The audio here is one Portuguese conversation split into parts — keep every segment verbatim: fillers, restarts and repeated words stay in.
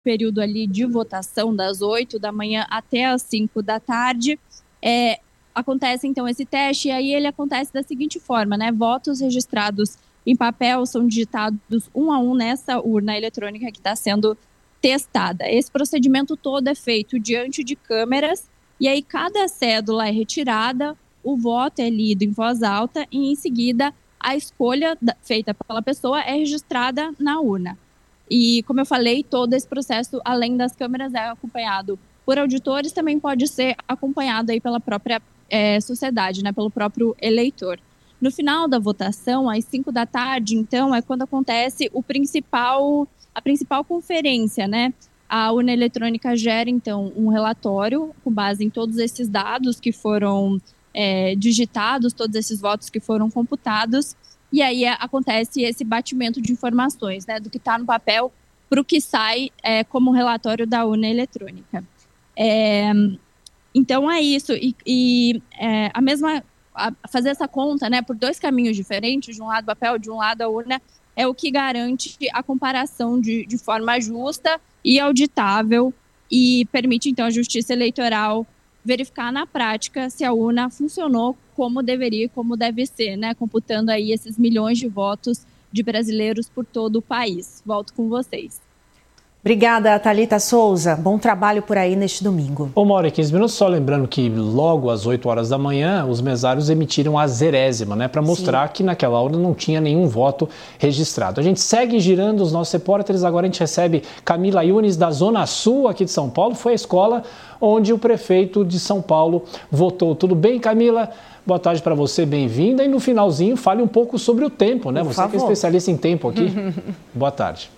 período ali de votação das oito da manhã até as cinco da tarde, é, acontece então esse teste, e aí ele acontece da seguinte forma, né? Votos registrados em papel são digitados um a um nessa urna eletrônica que está sendo testada. Esse procedimento todo é feito diante de câmeras, e aí cada cédula é retirada, o voto é lido em voz alta e em seguida a escolha feita pela pessoa é registrada na urna. E, como eu falei, todo esse processo, além das câmeras, é acompanhado por auditores, também pode ser acompanhado aí pela própria é, sociedade, né, pelo próprio eleitor. No final da votação, às cinco da tarde, então, é quando acontece o principal, a principal conferência, né? A urna eletrônica gera, então, um relatório com base em todos esses dados que foram é, digitados, todos esses votos que foram computados, e aí é, acontece esse batimento de informações, né, do que está no papel para o que sai é, como relatório da urna eletrônica. É, então é isso, e, e é, a mesma, a fazer essa conta, né, por dois caminhos diferentes, de um lado o papel, de um lado a urna, é o que garante a comparação de, de forma justa e auditável e permite, então, a Justiça Eleitoral verificar na prática se a urna funcionou como deveria, como deve ser, né? Computando aí esses milhões de votos de brasileiros por todo o país. Volto com vocês. Obrigada, Thalita Souza. Bom trabalho por aí neste domingo. Uma hora e quinze minutos, só lembrando que logo às oito horas da manhã, os mesários emitiram a zerésima, né? Para mostrar Sim. que naquela hora não tinha nenhum voto registrado. A gente segue girando os nossos repórteres, agora a gente recebe Camila Yunes, da Zona Sul aqui de São Paulo. Foi a escola onde o prefeito de São Paulo votou. Tudo bem, Camila? Boa tarde para você, bem-vinda. E no finalzinho, fale um pouco sobre o tempo, né? Por você favor. Que é especialista em tempo aqui. Boa tarde.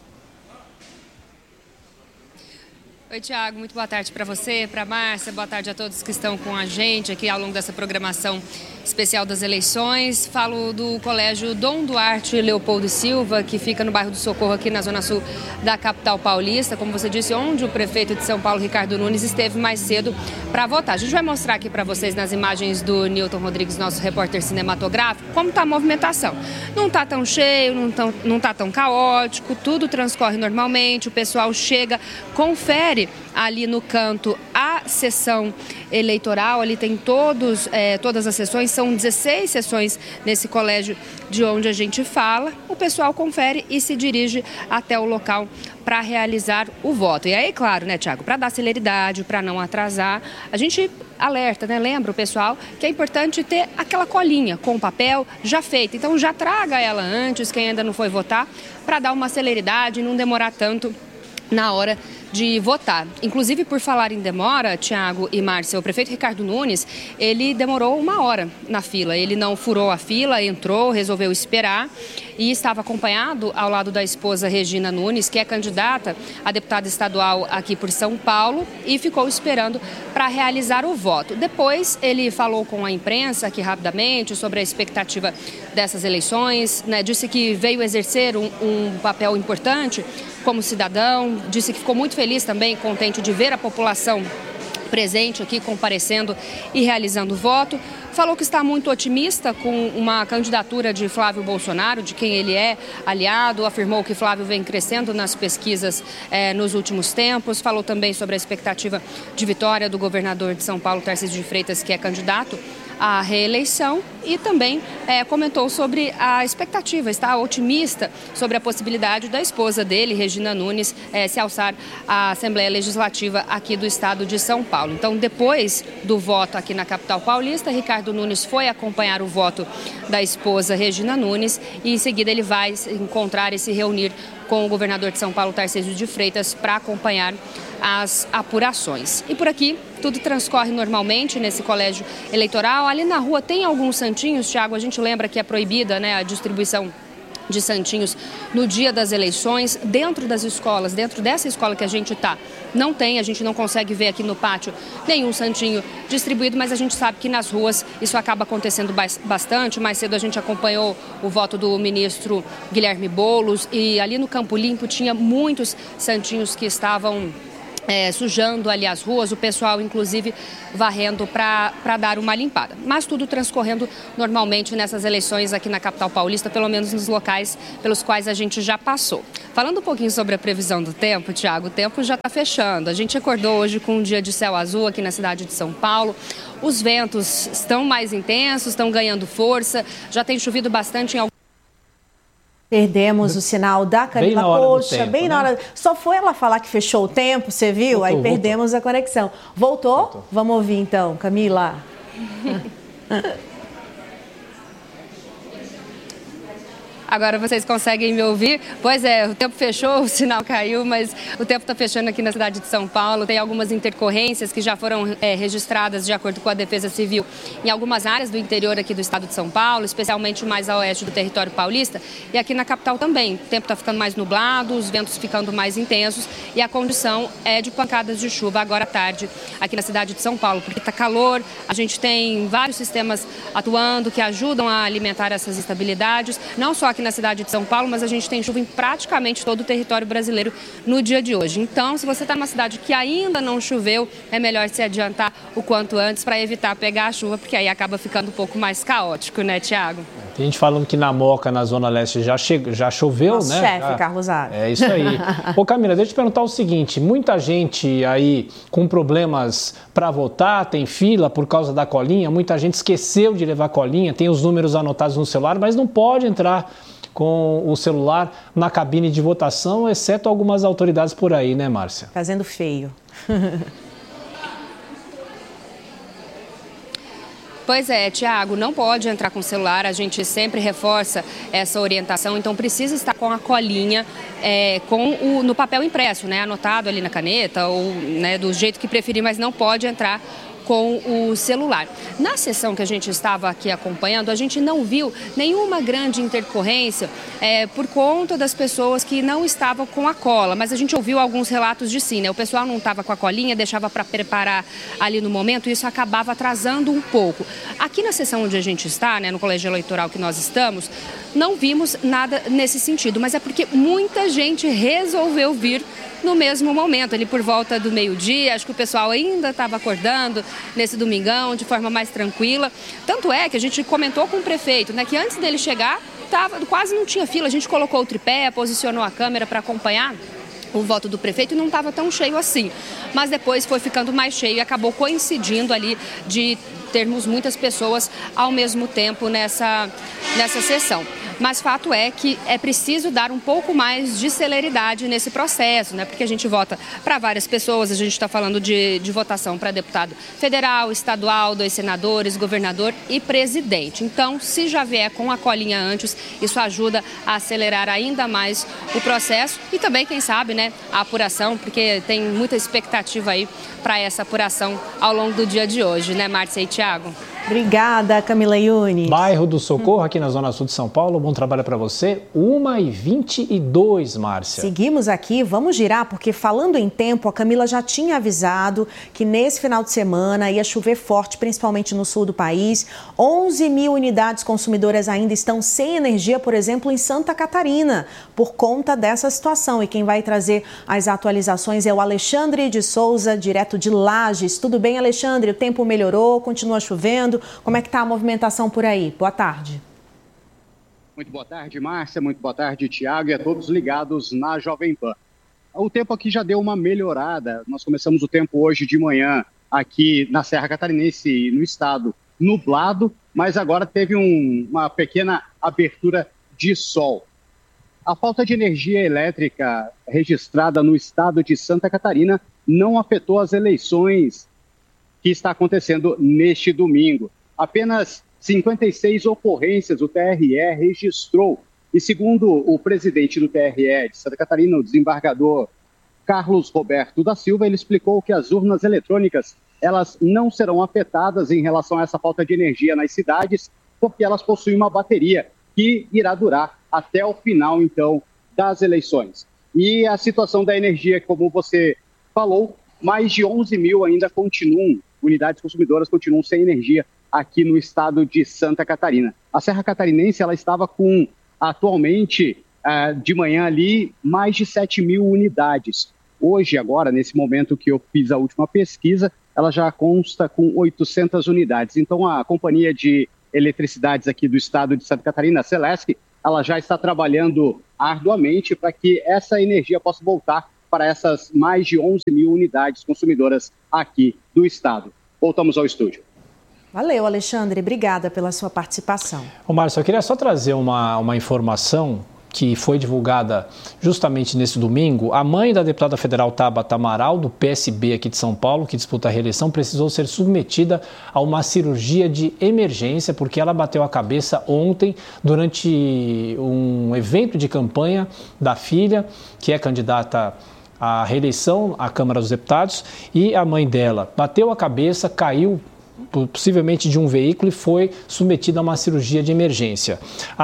Oi, Tiago, muito boa tarde para você, para a Márcia, boa tarde a todos que estão com a gente aqui ao longo dessa programação especial das eleições. Falo do Colégio Dom Duarte Leopoldo Silva, que fica no bairro do Socorro, aqui na Zona Sul da capital paulista, como você disse, onde o prefeito de São Paulo, Ricardo Nunes, esteve mais cedo para votar. A gente vai mostrar aqui para vocês nas imagens do Nilton Rodrigues, nosso repórter cinematográfico, como está a movimentação. Não está tão cheio, não está não tá tão caótico, tudo transcorre normalmente, o pessoal chega, confere ali no canto a sessão eleitoral, ali tem todos, é, todas as sessões, são dezesseis sessões nesse colégio de onde a gente fala. O pessoal confere e se dirige até o local para realizar o voto. E aí, claro, né, Tiago, para dar celeridade, para não atrasar, a gente alerta, né, lembra o pessoal que é importante ter aquela colinha com o papel já feita. Então já traga ela antes, quem ainda não foi votar, para dar uma celeridade e não demorar tanto na hora de votar. Inclusive, por falar em demora, Tiago e Márcia, o prefeito Ricardo Nunes, ele demorou uma hora na fila. Ele não furou a fila, entrou, resolveu esperar e estava acompanhado ao lado da esposa Regina Nunes, que é candidata a deputada estadual aqui por São Paulo, e ficou esperando para realizar o voto. Depois, ele falou com a imprensa aqui rapidamente sobre a expectativa dessas eleições, né? Disse que veio exercer um, um papel importante como cidadão, disse que ficou muito feliz também, contente de ver a população presente aqui, comparecendo e realizando o voto. Falou que está muito otimista com uma candidatura de Flávio Bolsonaro, de quem ele é aliado. Afirmou que Flávio vem crescendo nas pesquisas eh, nos últimos tempos. Falou também sobre a expectativa de vitória do governador de São Paulo, Tarcísio de Freitas, que é candidato à reeleição, e também é, comentou sobre a expectativa, está otimista sobre a possibilidade da esposa dele, Regina Nunes, é, se alçar à Assembleia Legislativa aqui do estado de São Paulo. Então, depois do voto aqui na capital paulista, Ricardo Nunes foi acompanhar o voto da esposa Regina Nunes e, em seguida, ele vai se encontrar e se reunir com o governador de São Paulo, Tarcísio de Freitas, para acompanhar as apurações. E por aqui, tudo transcorre normalmente nesse colégio eleitoral. Ali na rua tem alguns santinhos, Tiago, a gente lembra que é proibida, né, a distribuição de santinhos no dia das eleições. Dentro das escolas, dentro dessa escola que a gente está, não tem, a gente não consegue ver aqui no pátio nenhum santinho distribuído, mas a gente sabe que nas ruas isso acaba acontecendo bastante. Mais cedo a gente acompanhou o voto do ministro Guilherme Boulos e ali no Campo Limpo tinha muitos santinhos que estavam É, sujando ali as ruas, o pessoal inclusive varrendo para dar uma limpada. Mas tudo transcorrendo normalmente nessas eleições aqui na capital paulista, pelo menos nos locais pelos quais a gente já passou. Falando um pouquinho sobre a previsão do tempo, Tiago, o tempo já está fechando. A gente acordou hoje com um dia de céu azul aqui na cidade de São Paulo. Os ventos estão mais intensos, estão ganhando força, já tem chovido bastante em alguns. Perdemos o sinal da Camila. Bem na hora Poxa, do tempo, bem na hora. né? Só foi ela falar que fechou o tempo, você viu? Voltou, Aí voltou. perdemos a conexão. Voltou? Voltou? Vamos ouvir então, Camila. Agora vocês conseguem me ouvir? Pois é, o tempo fechou, o sinal caiu, mas o tempo está fechando aqui na cidade de São Paulo. Tem algumas intercorrências que já foram é, registradas de acordo com a Defesa Civil em algumas áreas do interior aqui do estado de São Paulo, especialmente mais a oeste do território paulista. E aqui na capital também. O tempo está ficando mais nublado, os ventos ficando mais intensos e a condição é de pancadas de chuva agora à tarde aqui na cidade de São Paulo, porque está calor, a gente tem vários sistemas atuando que ajudam a alimentar essas instabilidades, não só aqui na cidade de São Paulo, mas a gente tem chuva em praticamente todo o território brasileiro no dia de hoje. Então, se você está numa cidade que ainda não choveu, é melhor se adiantar o quanto antes para evitar pegar a chuva, porque aí acaba ficando um pouco mais caótico, né, Tiago? Tem gente falando que na Moca, na Zona Leste, já, che... já choveu, Nosso né? chefe, já... Carlos Aves. É isso aí. Ô, Camila, deixa eu te perguntar o seguinte, muita gente aí com problemas para votar, tem fila por causa da colinha, muita gente esqueceu de levar colinha, tem os números anotados no celular, mas não pode entrar com o celular na cabine de votação, exceto algumas autoridades por aí, né, Márcia? Fazendo feio. Pois é, Tiago, não pode entrar com o celular, a gente sempre reforça essa orientação, então precisa estar com a colinha, é, com o, no papel impresso, né, anotado ali na caneta ou né, do jeito que preferir, mas não pode entrar com o celular. Na sessão que a gente estava aqui acompanhando, a gente não viu nenhuma grande intercorrência é, por conta das pessoas que não estavam com a cola, mas a gente ouviu alguns relatos de sim, né? O pessoal não estava com a colinha, deixava para preparar ali no momento e isso acabava atrasando um pouco. Aqui na sessão onde a gente está, né, no colégio eleitoral que nós estamos, não vimos nada nesse sentido, mas é porque muita gente resolveu vir no mesmo momento, ali por volta do meio-dia. Acho que o pessoal ainda estava acordando nesse domingão de forma mais tranquila. Tanto é que a gente comentou com o prefeito, né, que antes dele chegar, tava, quase não tinha fila. A gente colocou o tripé, posicionou a câmera para acompanhar o voto do prefeito e não estava tão cheio assim. Mas depois foi ficando mais cheio e acabou coincidindo ali de termos muitas pessoas ao mesmo tempo nessa, nessa sessão. Mas fato é que é preciso dar um pouco mais de celeridade nesse processo, né? Porque a gente vota para várias pessoas, a gente está falando de, de votação para deputado federal, estadual, dois senadores, governador e presidente. Então, se já vier com a colinha antes, isso ajuda a acelerar ainda mais o processo e também, quem sabe, né, a apuração, porque tem muita expectativa aí para essa apuração ao longo do dia de hoje, né, Márcia e Tiago? Obrigada, Camila Yunes. Bairro do Socorro, aqui na Zona Sul de São Paulo. Bom trabalho para você. uma e vinte e dois, Márcia. Seguimos aqui, vamos girar, porque falando em tempo, a Camila já tinha avisado que nesse final de semana ia chover forte, principalmente no sul do país. onze mil unidades consumidoras ainda estão sem energia, por exemplo, em Santa Catarina, por conta dessa situação. E quem vai trazer as atualizações é o Alexandre de Souza, direto de Lages. Tudo bem, Alexandre? O tempo melhorou, continua chovendo. Como é que está a movimentação por aí? Boa tarde. Muito boa tarde, Márcia. Muito boa tarde, Tiago, e a todos ligados na Jovem Pan. O tempo aqui já deu uma melhorada. Nós começamos o tempo hoje de manhã aqui na Serra Catarinense, no estado, nublado, mas agora teve um, uma pequena abertura de sol. A falta de energia elétrica registrada no estado de Santa Catarina não afetou as eleições que está acontecendo neste domingo. Apenas cinquenta e seis ocorrências o T R E registrou. E segundo o presidente do T R E de Santa Catarina, o desembargador Carlos Roberto da Silva, ele explicou que as urnas eletrônicas elas não serão afetadas em relação a essa falta de energia nas cidades, porque elas possuem uma bateria que irá durar até o final, então, das eleições. E a situação da energia, como você falou, mais de onze mil ainda continuam, unidades consumidoras continuam sem energia aqui no estado de Santa Catarina. A Serra Catarinense ela estava com, atualmente, uh, de manhã ali, mais de sete mil unidades. Hoje, agora, nesse momento que eu fiz a última pesquisa, ela já consta com oitocentas unidades. Então, a Companhia de Eletricidades aqui do estado de Santa Catarina, a Celesc, ela já está trabalhando arduamente para que essa energia possa voltar para essas mais de onze mil unidades consumidoras aqui do estado. Voltamos ao estúdio. Valeu, Alexandre. Obrigada pela sua participação. Ô, Márcio, eu queria só trazer uma, uma informação que foi divulgada justamente nesse domingo. A mãe da deputada federal Tabata Amaral, do P S B aqui de São Paulo, que disputa a reeleição, precisou ser submetida a uma cirurgia de emergência, porque ela bateu a cabeça ontem durante um evento de campanha da filha, que é candidata à reeleição à Câmara dos Deputados, e a mãe dela bateu a cabeça, caiu possivelmente de um veículo e foi submetida a uma cirurgia de emergência.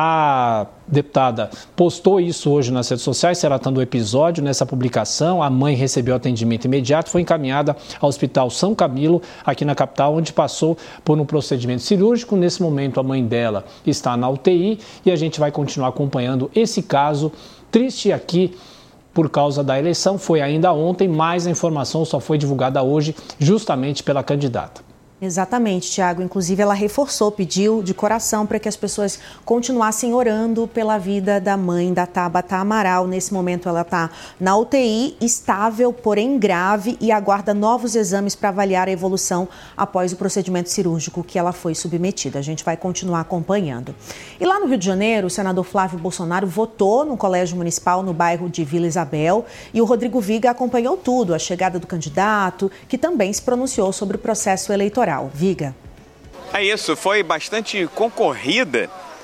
A deputada postou isso hoje nas redes sociais, relatando o episódio. Nessa publicação, a mãe recebeu atendimento imediato, foi encaminhada ao Hospital São Camilo, aqui na capital, onde passou por um procedimento cirúrgico. Nesse momento, a mãe dela está na U T I e a gente vai continuar acompanhando esse caso triste aqui por causa da eleição. Foi ainda ontem, mas a informação só foi divulgada hoje justamente pela candidata. Exatamente, Tiago. Inclusive, ela reforçou, pediu de coração para que as pessoas continuassem orando pela vida da mãe da Tabata Amaral. Nesse momento, ela está na U T I, estável, porém grave, e aguarda novos exames para avaliar a evolução após o procedimento cirúrgico que ela foi submetida. A gente vai continuar acompanhando. E lá no Rio de Janeiro, o senador Flávio Bolsonaro votou no Colégio Municipal no bairro de Vila Isabel e o Rodrigo Viga acompanhou tudo, a chegada do candidato, que também se pronunciou sobre o processo eleitoral. Viga. É isso, foi bastante concorrida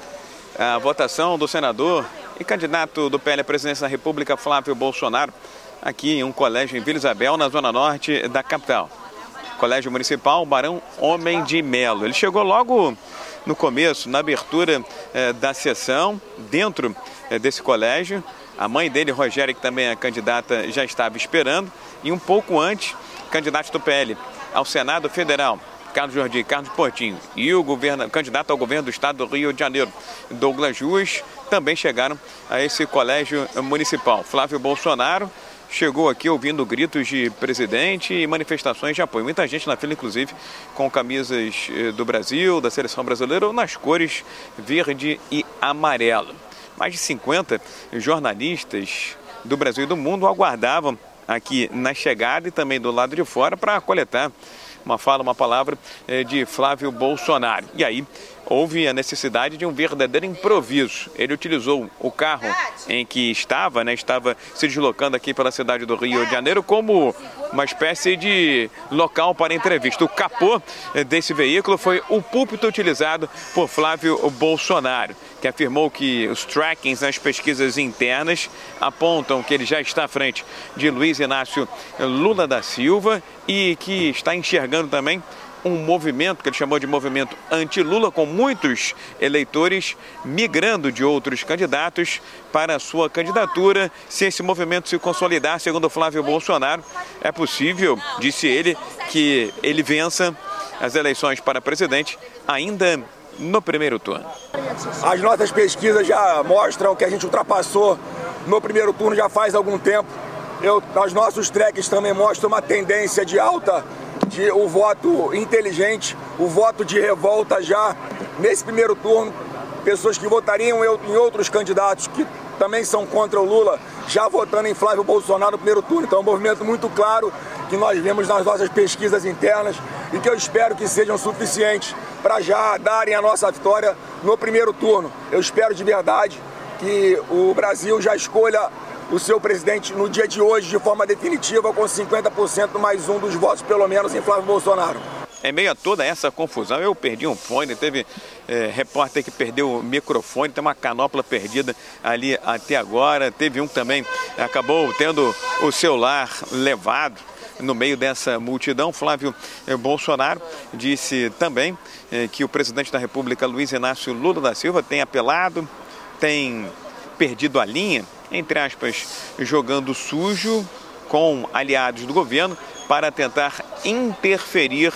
a votação do senador e candidato do P L à presidência da República, Flávio Bolsonaro, aqui em um colégio em Vila Isabel, na zona norte da capital. Colégio Municipal Barão Homem de Melo. Ele chegou logo no começo, na abertura eh, da sessão, dentro eh, desse colégio. A mãe dele, Rogéria, que também é candidata, já estava esperando. E um pouco antes, candidato do P L ao Senado Federal, Carlos Jordi, Carlos Portinho, e o governo, candidato ao governo do estado do Rio de Janeiro, Douglas Ruas, também chegaram a esse colégio municipal. Flávio Bolsonaro chegou aqui ouvindo gritos de presidente e manifestações de apoio. Muita gente na fila, inclusive, com camisas do Brasil, da seleção brasileira, ou nas cores verde e amarelo. Mais de cinquenta jornalistas do Brasil e do mundo aguardavam aqui na chegada e também do lado de fora para coletar uma fala, uma palavra de Flávio Bolsonaro. E aí houve a necessidade de um verdadeiro improviso. Ele utilizou o carro em que estava, né, estava se deslocando aqui pela cidade do Rio de Janeiro como uma espécie de local para entrevista. O capô desse veículo foi o púlpito utilizado por Flávio Bolsonaro, que afirmou que os trackings nas pesquisas internas apontam que ele já está à frente de Luiz Inácio Lula da Silva e que está enxergando também um movimento que ele chamou de movimento anti-Lula, com muitos eleitores migrando de outros candidatos para a sua candidatura. Se esse movimento se consolidar, segundo Flávio Bolsonaro, é possível, disse ele, que ele vença as eleições para presidente ainda no primeiro turno. As nossas pesquisas já mostram que a gente ultrapassou no primeiro turno já faz algum tempo. Eu, os nossos tracks também mostram uma tendência de alta de o voto inteligente, o voto de revolta já nesse primeiro turno. Pessoas que votariam em outros candidatos que também são contra o Lula, já votando em Flávio Bolsonaro no primeiro turno. Então é um movimento muito claro que nós vemos nas nossas pesquisas internas e que eu espero que sejam suficientes para já darem a nossa vitória no primeiro turno. Eu espero de verdade que o Brasil já escolha o seu presidente no dia de hoje de forma definitiva, com cinquenta por cento mais um dos votos, pelo menos, em Flávio Bolsonaro. Em meio a toda essa confusão, eu perdi um fone, teve é, repórter que perdeu o microfone, tem uma canopla perdida ali até agora, teve um que também acabou tendo o celular levado no meio dessa multidão. Flávio Bolsonaro disse também é, que o presidente da República, Luiz Inácio Lula da Silva, tem apelado, tem perdido a linha, entre aspas, jogando sujo com aliados do governo para tentar interferir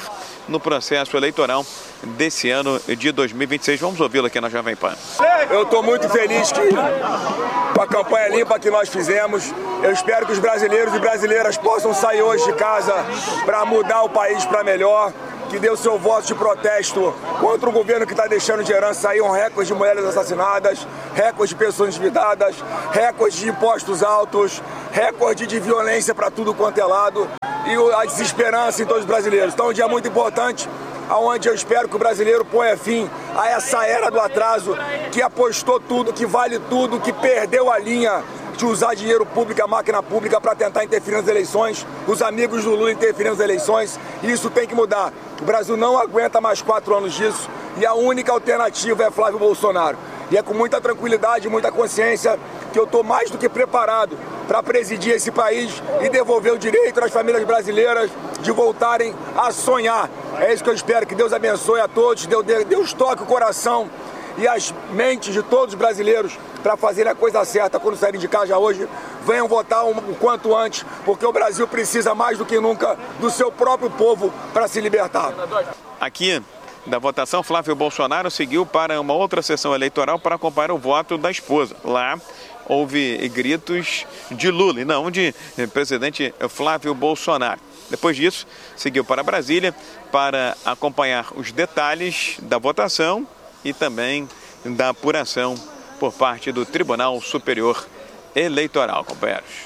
no processo eleitoral desse ano de dois mil e vinte e seis. Vamos ouvi-lo aqui na Jovem Pan. Eu estou muito feliz que, com a campanha limpa que nós fizemos, eu espero que os brasileiros e brasileiras possam sair hoje de casa para mudar o país para melhor, que dê o seu voto de protesto contra o governo que está deixando de herança aí um recorde de mulheres assassinadas, recorde de pessoas endividadas, recorde de impostos altos, recorde de violência para tudo quanto é lado e a desesperança em todos os brasileiros. Então é um dia muito importante, onde eu espero que o brasileiro ponha fim a essa era do atraso, que apostou tudo, que vale tudo, que perdeu a linha de usar dinheiro público, a máquina pública, para tentar interferir nas eleições, os amigos do Lula interferindo nas eleições, e isso tem que mudar. O Brasil não aguenta mais quatro anos disso, e a única alternativa é Flávio Bolsonaro. E é com muita tranquilidade, muita consciência, que eu estou mais do que preparado para presidir esse país e devolver o direito às famílias brasileiras de voltarem a sonhar. É isso que eu espero, que Deus abençoe a todos, Deus, Deus toque o coração e as mentes de todos os brasileiros para fazerem a coisa certa quando saírem de casa hoje. Venham votar o quanto antes, porque o Brasil precisa mais do que nunca do seu próprio povo para se libertar. Aqui da votação, Flávio Bolsonaro seguiu para uma outra sessão eleitoral para acompanhar o voto da esposa. Lá houve gritos de Lula e não de presidente Flávio Bolsonaro. Depois disso, seguiu para Brasília para acompanhar os detalhes da votação e também da apuração por parte do Tribunal Superior Eleitoral, companheiros.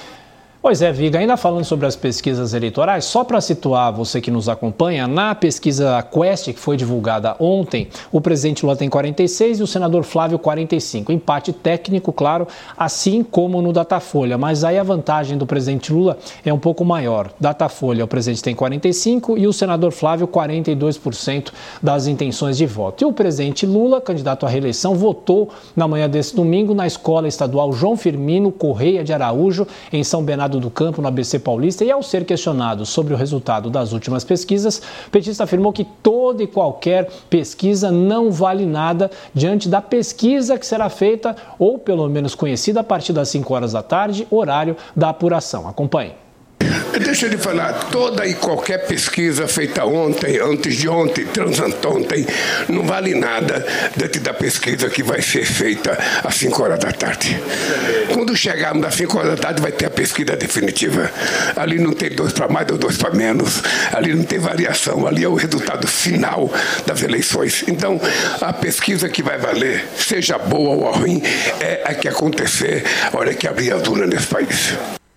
Pois é, Viga, ainda falando sobre as pesquisas eleitorais, só para situar você que nos acompanha, na pesquisa Quest, que foi divulgada ontem, o presidente Lula tem quarenta e seis e o senador Flávio quarenta e cinco. Empate técnico, claro, assim como no Datafolha, mas aí a vantagem do presidente Lula é um pouco maior. Datafolha, o presidente tem quarenta e cinco e o senador Flávio quarenta e dois por cento das intenções de voto. E o presidente Lula, candidato à reeleição, votou na manhã desse domingo na Escola Estadual João Firmino Correia de Araújo, em São Bernardo do Campo, no A B C Paulista, e ao ser questionado sobre o resultado das últimas pesquisas, o petista afirmou que toda e qualquer pesquisa não vale nada diante da pesquisa que será feita, ou pelo menos conhecida, a partir das cinco horas da tarde, horário da apuração. Acompanhe. Deixa eu lhe falar, toda e qualquer pesquisa feita ontem, antes de ontem, transanteontem, não vale nada diante da pesquisa que vai ser feita às cinco horas da tarde. Quando chegarmos às cinco horas da tarde, vai ter a pesquisa definitiva. Ali não tem dois para mais ou dois para menos, ali não tem variação, ali é o resultado final das eleições. Então, a pesquisa que vai valer, seja boa ou ruim, é a que acontecer a hora que abrir as urnas nesse país.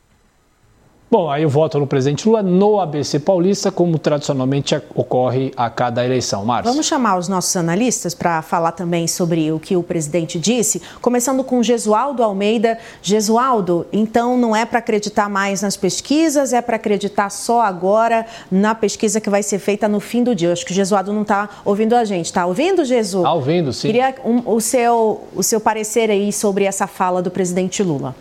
Bom, aí o voto no presidente Lula no A B C Paulista, como tradicionalmente ocorre a cada eleição. Márcio. Vamos chamar os nossos analistas para falar também sobre o que o presidente disse, começando com Gesualdo Almeida. Gesualdo, então não é para acreditar mais nas pesquisas, é para acreditar só agora na pesquisa que vai ser feita no fim do dia. Eu acho que o Gesualdo não está ouvindo a gente. Está ouvindo, Jesus? Está ouvindo, sim. Queria um, o, seu, o seu parecer aí sobre essa fala do presidente Lula.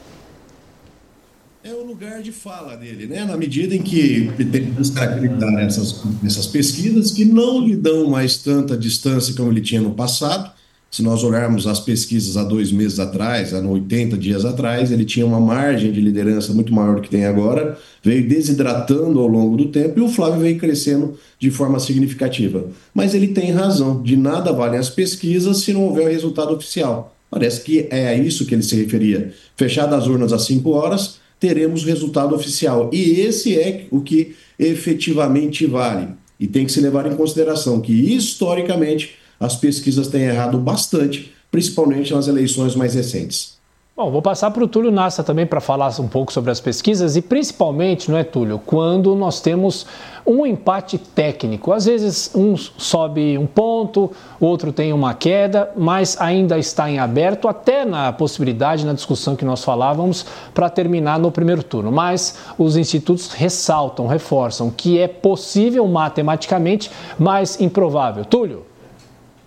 É o lugar de fala dele, né? Na medida em que tentamos acreditar nessas, nessas pesquisas que não lhe dão mais tanta distância como ele tinha no passado. Se nós olharmos as pesquisas há dois meses atrás, há oitenta dias atrás, ele tinha uma margem de liderança muito maior do que tem agora, veio desidratando ao longo do tempo e o Flávio veio crescendo de forma significativa. Mas ele tem razão, de nada valem as pesquisas se não houver o resultado oficial. Parece que é a isso que ele se referia. Fechadas as urnas às cinco horas, teremos o resultado oficial. E esse é o que efetivamente vale. E tem que se levar em consideração que, historicamente, as pesquisas têm errado bastante, principalmente nas eleições mais recentes. Bom, vou passar para o Túlio Nassa também para falar um pouco sobre as pesquisas e principalmente, não é, Túlio, quando nós temos um empate técnico. Às vezes um sobe um ponto, outro tem uma queda, mas ainda está em aberto, até na possibilidade, na discussão que nós falávamos, para terminar no primeiro turno. Mas os institutos ressaltam, reforçam que é possível matematicamente, mas improvável. Túlio?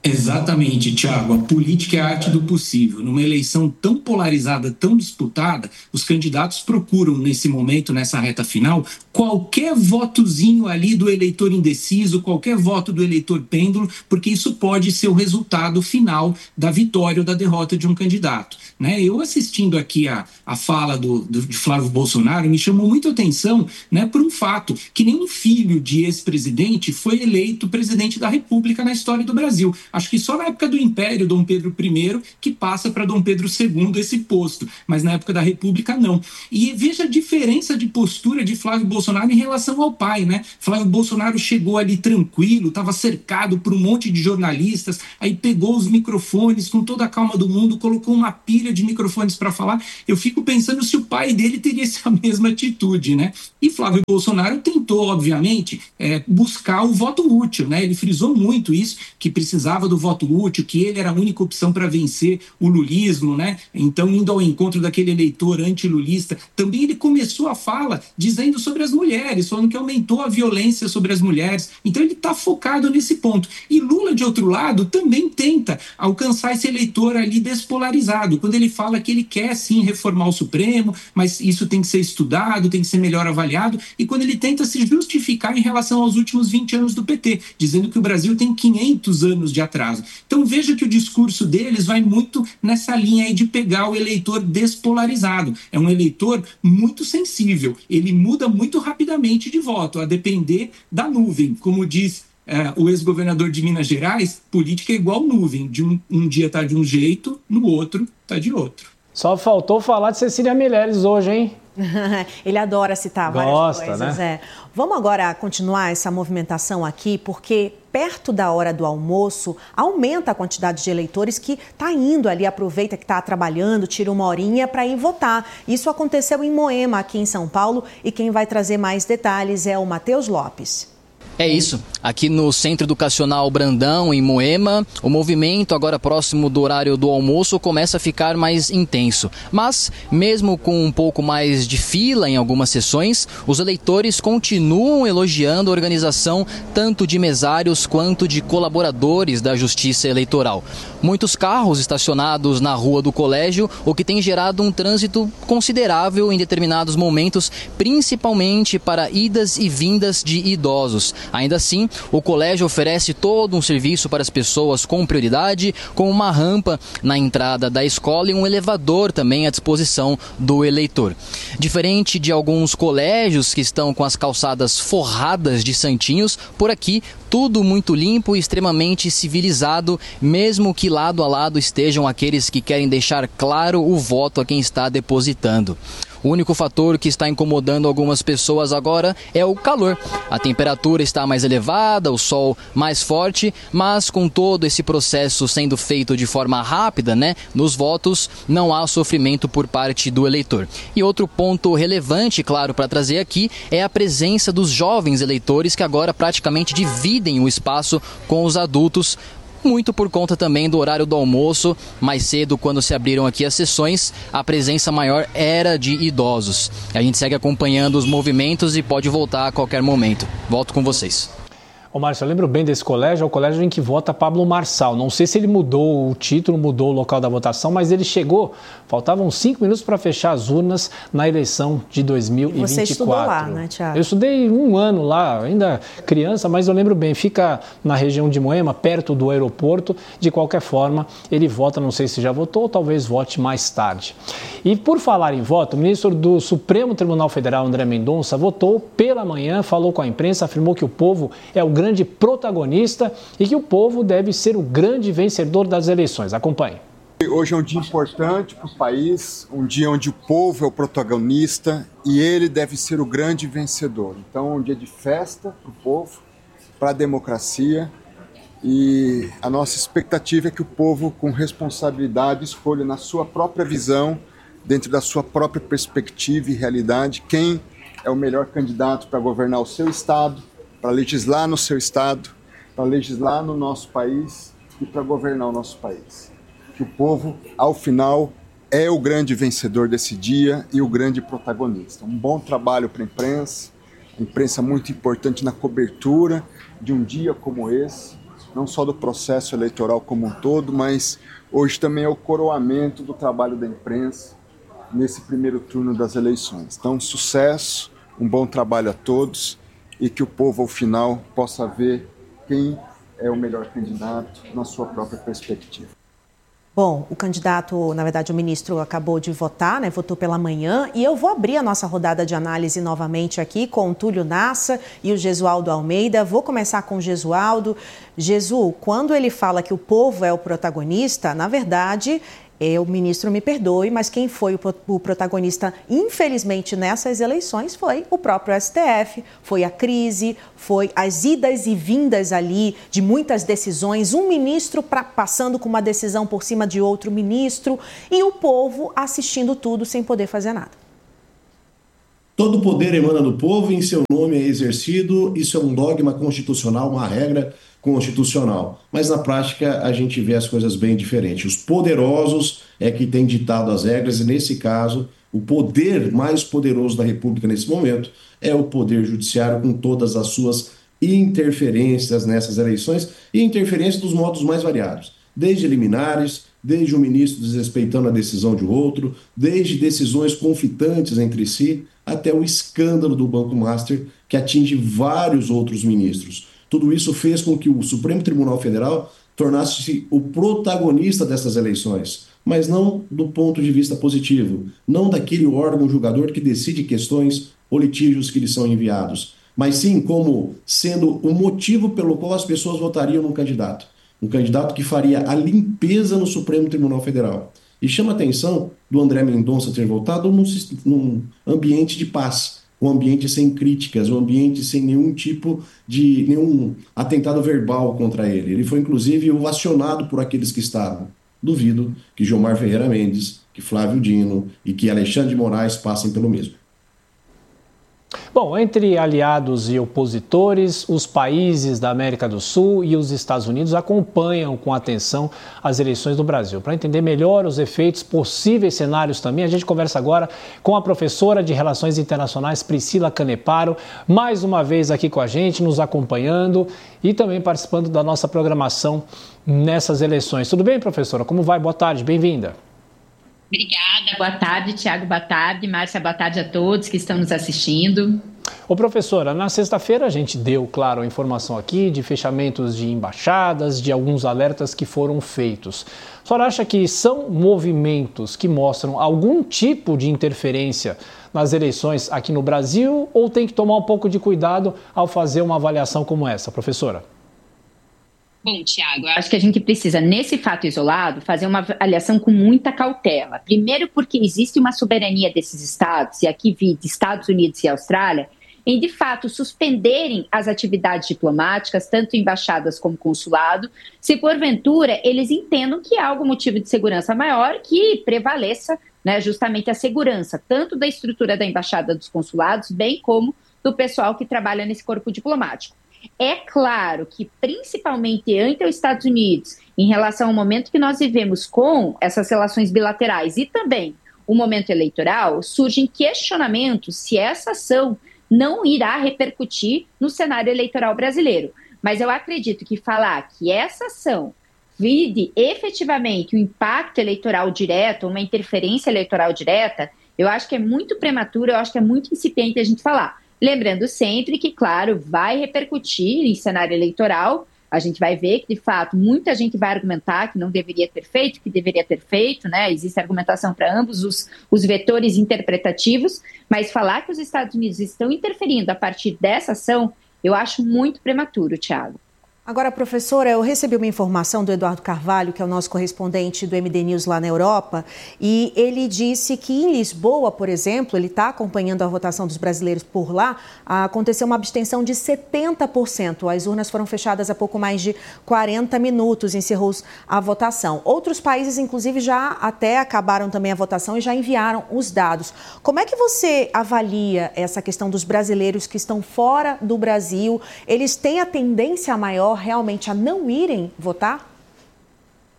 Exatamente, Thiago. A política é a arte do possível. Numa eleição tão polarizada, tão disputada, os candidatos procuram, nesse momento, nessa reta final, qualquer votozinho ali do eleitor indeciso, qualquer voto do eleitor pêndulo, porque isso pode ser o resultado final da vitória ou da derrota de um candidato. Né? Eu assistindo aqui a, a fala do, do, de Flávio Bolsonaro, me chamou muito a atenção, né, por um fato, que nenhum filho de ex-presidente foi eleito presidente da República na história do Brasil. Acho que só na época do Império, Dom Pedro I, que passa para Dom Pedro segundo esse posto, mas na época da República não. E veja a diferença de postura de Flávio Bolsonaro em relação ao pai, né? Flávio Bolsonaro chegou ali tranquilo, estava cercado por um monte de jornalistas, aí pegou os microfones com toda a calma do mundo, colocou uma pilha de microfones para falar. Eu fico pensando se o pai dele teria essa mesma atitude, né? E Flávio Bolsonaro tentou, obviamente, é, buscar o voto útil, né? Ele frisou muito isso, que precisava do voto útil, que ele era a única opção para vencer o lulismo, né? Então, indo ao encontro daquele eleitor antilulista, também ele começou a fala dizendo sobre as mulheres, falando que aumentou a violência sobre as mulheres. Então, ele está focado nesse ponto. E Lula, de outro lado, também tenta alcançar esse eleitor ali despolarizado, quando ele fala que ele quer, sim, reformar o Supremo, mas isso tem que ser estudado, tem que ser melhor avaliado, e quando ele tenta se justificar em relação aos últimos vinte anos do P T, dizendo que o Brasil tem quinhentos anos de atraso. Então veja que o discurso deles vai muito nessa linha aí de pegar o eleitor despolarizado. É um eleitor muito sensível, ele muda muito rapidamente de voto, a depender da nuvem. Como diz é, o ex-governador de Minas Gerais, política é igual nuvem, de um, um dia está de um jeito, no outro está de outro. Só faltou falar de Cecília Meirelles hoje, hein? Ele adora citar várias Gosta, coisas. né? É. Vamos agora continuar essa movimentação aqui, porque perto da hora do almoço aumenta a quantidade de eleitores que está indo ali, aproveita que está trabalhando, tira uma horinha para ir votar. Isso aconteceu em Moema, aqui em São Paulo, e quem vai trazer mais detalhes é o Matheus Lopes. É isso. Aqui no Centro Educacional Brandão, em Moema, o movimento, agora próximo do horário do almoço, começa a ficar mais intenso. Mas, mesmo com um pouco mais de fila em algumas sessões, os eleitores continuam elogiando a organização tanto de mesários quanto de colaboradores da Justiça Eleitoral. Muitos carros estacionados na rua do colégio, o que tem gerado um trânsito considerável em determinados momentos, principalmente para idas e vindas de idosos. Ainda assim, o colégio oferece todo um serviço para as pessoas com prioridade, com uma rampa na entrada da escola e um elevador também à disposição do eleitor. Diferente de alguns colégios que estão com as calçadas forradas de santinhos, por aqui tudo muito limpo e extremamente civilizado, mesmo que lado a lado estejam aqueles que querem deixar claro o voto a quem está depositando. O único fator que está incomodando algumas pessoas agora é o calor. A temperatura está mais elevada, o sol mais forte, mas com todo esse processo sendo feito de forma rápida, né, nos votos, não há sofrimento por parte do eleitor. E outro ponto relevante, claro, para trazer aqui é a presença dos jovens eleitores que agora praticamente dividem o espaço com os adultos, muito por conta também do horário do almoço. Mais cedo, quando se abriram aqui as sessões, a presença maior era de idosos. A gente segue acompanhando os movimentos e pode voltar a qualquer momento. Volto com vocês. Ô Márcio, eu lembro bem desse colégio, é o colégio em que vota Pablo Marçal. Não sei se ele mudou o título, mudou o local da votação, mas ele chegou, faltavam cinco minutos para fechar as urnas na eleição de dois mil e vinte e quatro. Você estudou lá, né, Thiago? Eu estudei um ano lá, ainda criança, mas eu lembro bem, fica na região de Moema, perto do aeroporto. De qualquer forma, ele vota, não sei se já votou, ou talvez vote mais tarde. E por falar em voto, o ministro do Supremo Tribunal Federal, André Mendonça, votou pela manhã, falou com a imprensa, afirmou que o povo é o grande protagonista e que o povo deve ser o grande vencedor das eleições. Acompanhe. Hoje é um dia importante para o país, um dia onde o povo é o protagonista e ele deve ser o grande vencedor. Então é um dia de festa para o povo, para a democracia, e a nossa expectativa é que o povo, com responsabilidade, escolha na sua própria visão, dentro da sua própria perspectiva e realidade, quem é o melhor candidato para governar o seu estado, para legislar no seu estado, para legislar no nosso país e para governar o nosso país. Que o povo, ao final, é o grande vencedor desse dia e o grande protagonista. Um bom trabalho para a imprensa, a imprensa muito importante na cobertura de um dia como esse, não só do processo eleitoral como um todo, mas hoje também é o coroamento do trabalho da imprensa nesse primeiro turno das eleições. Então, sucesso, um bom trabalho a todos e que o povo, ao final, possa ver quem é o melhor candidato na sua própria perspectiva. Bom, o candidato, na verdade, o ministro acabou de votar, né? Votou pela manhã. E eu vou abrir a nossa rodada de análise novamente aqui com o Túlio Nassa e o Gesualdo Almeida. Vou começar com o Gesualdo. Gesu, quando ele fala que o povo é o protagonista, na verdade, é, o ministro me perdoe, mas quem foi o, o protagonista, infelizmente, nessas eleições foi o próprio S T F, foi a crise, foi as idas e vindas ali de muitas decisões, um ministro pra, passando com uma decisão por cima de outro ministro e o povo assistindo tudo sem poder fazer nada. Todo poder emana do povo e em seu nome é exercido. Isso é um dogma constitucional, uma regra constitucional. Mas na prática a gente vê as coisas bem diferentes. Os poderosos é que têm ditado as regras e nesse caso o poder mais poderoso da República nesse momento é o poder judiciário com todas as suas interferências nessas eleições e interferências dos modos mais variados. Desde liminares, desde o ministro desrespeitando a decisão de outro, desde decisões confitantes entre si, até o escândalo do Banco Master, que atinge vários outros ministros. Tudo isso fez com que o Supremo Tribunal Federal tornasse-se o protagonista dessas eleições, mas não do ponto de vista positivo, não daquele órgão julgador que decide questões ou litígios que lhe são enviados, mas sim como sendo o motivo pelo qual as pessoas votariam num candidato. Um candidato que faria a limpeza no Supremo Tribunal Federal. E chama a atenção do André Mendonça ter votado num, num ambiente de paz, um ambiente sem críticas, um ambiente sem nenhum tipo de nenhum atentado verbal contra ele. Ele foi, inclusive, ovacionado por aqueles que estavam. Duvido que Gilmar Ferreira Mendes, que Flávio Dino e que Alexandre de Moraes passem pelo mesmo. Bom, entre aliados e opositores, os países da América do Sul e os Estados Unidos acompanham com atenção as eleições do Brasil. Para entender melhor os efeitos, possíveis cenários também, a gente conversa agora com a professora de Relações Internacionais, Priscila Caneparo, mais uma vez aqui com a gente, nos acompanhando e também participando da nossa programação nessas eleições. Tudo bem, professora? Como vai? Boa tarde, bem-vinda. Obrigada, boa tarde, Tiago, boa tarde, Márcia, boa tarde a todos que estão nos assistindo. Ô professora, na sexta-feira a gente deu, claro, a informação aqui de fechamentos de embaixadas, de alguns alertas que foram feitos. A senhora acha que são movimentos que mostram algum tipo de interferência nas eleições aqui no Brasil ou tem que tomar um pouco de cuidado ao fazer uma avaliação como essa, professora? Bom, Tiago, acho que a gente precisa, nesse fato isolado, fazer uma avaliação com muita cautela. Primeiro porque existe uma soberania desses estados, e aqui vi de Estados Unidos e Austrália, em, de fato, suspenderem as atividades diplomáticas, tanto embaixadas como consulado, se porventura eles entendam que há algum motivo de segurança maior que prevaleça, né, justamente a segurança, tanto da estrutura da embaixada dos consulados, bem como do pessoal que trabalha nesse corpo diplomático. É claro que, principalmente entre os Estados Unidos, em relação ao momento que nós vivemos com essas relações bilaterais e também o momento eleitoral, surgem questionamentos se essa ação não irá repercutir no cenário eleitoral brasileiro. Mas eu acredito que falar que essa ação vide efetivamente um impacto eleitoral direto, uma interferência eleitoral direta, eu acho que é muito prematuro, eu acho que é muito incipiente a gente falar. Lembrando sempre que, claro, vai repercutir em cenário eleitoral, a gente vai ver que, de fato, muita gente vai argumentar que não deveria ter feito, que deveria ter feito, né? Existe argumentação para ambos os, os vetores interpretativos, mas falar que os Estados Unidos estão interferindo a partir dessa ação, eu acho muito prematuro, Tiago. Agora, professora, eu recebi uma informação do Eduardo Carvalho, que é o nosso correspondente do M D News lá na Europa, e ele disse que em Lisboa, por exemplo, ele está acompanhando a votação dos brasileiros por lá, aconteceu uma abstenção de setenta por cento. As urnas foram fechadas há pouco mais de quarenta minutos, encerrou a votação. Outros países, inclusive, já até acabaram também a votação e já enviaram os dados. Como é que você avalia essa questão dos brasileiros que estão fora do Brasil? Eles têm a tendência maior realmente a não irem votar?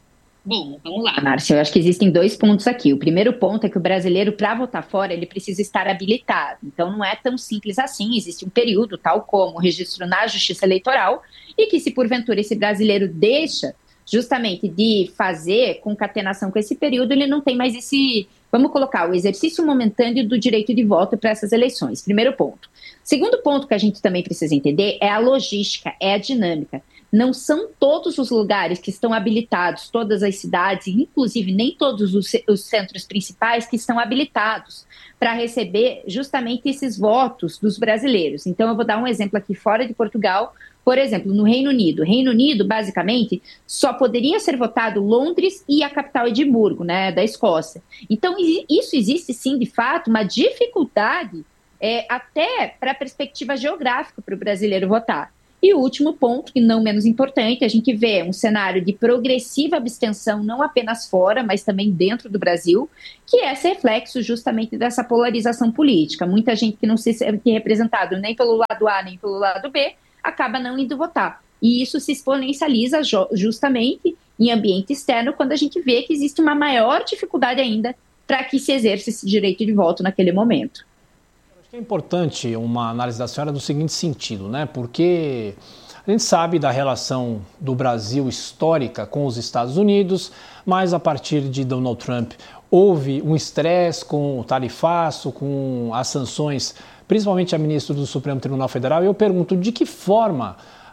Bom, vamos lá, Márcia. Eu acho que existem dois pontos aqui. O primeiro ponto é que o brasileiro, para votar fora, ele precisa estar habilitado. Então, não é tão simples assim. Existe um período, tal como o registro na Justiça Eleitoral, e que se porventura esse brasileiro deixa justamente de fazer concatenação com esse período, ele não tem mais esse, vamos colocar, o exercício momentâneo do direito de voto para essas eleições. Primeiro ponto. Segundo ponto que a gente também precisa entender é a logística, é a dinâmica. Não são todos os lugares que estão habilitados, todas as cidades, inclusive nem todos os, os centros principais que estão habilitados para receber justamente esses votos dos brasileiros. Então, eu vou dar um exemplo aqui fora de Portugal. Por exemplo, no Reino Unido. Reino Unido, basicamente, só poderia ser votado Londres e a capital Edimburgo, né, da Escócia. Então, isso existe, sim, de fato, uma dificuldade é, até para a perspectiva geográfica para o brasileiro votar. E o último ponto, que não menos importante, a gente vê um cenário de progressiva abstenção, não apenas fora, mas também dentro do Brasil, que é esse reflexo justamente dessa polarização política. Muita gente que não se sente representado nem pelo lado A, nem pelo lado B, acaba não indo votar. E isso se exponencializa justamente em ambiente externo, quando a gente vê que existe uma maior dificuldade ainda para que se exerça esse direito de voto naquele momento. Acho que é importante uma análise da senhora no seguinte sentido, né? Porque a gente sabe da relação do Brasil histórica com os Estados Unidos, mas a partir de Donald Trump houve um estresse com o tarifaço, com as sanções, principalmente a ministra do Supremo Tribunal Federal. E eu pergunto, de que forma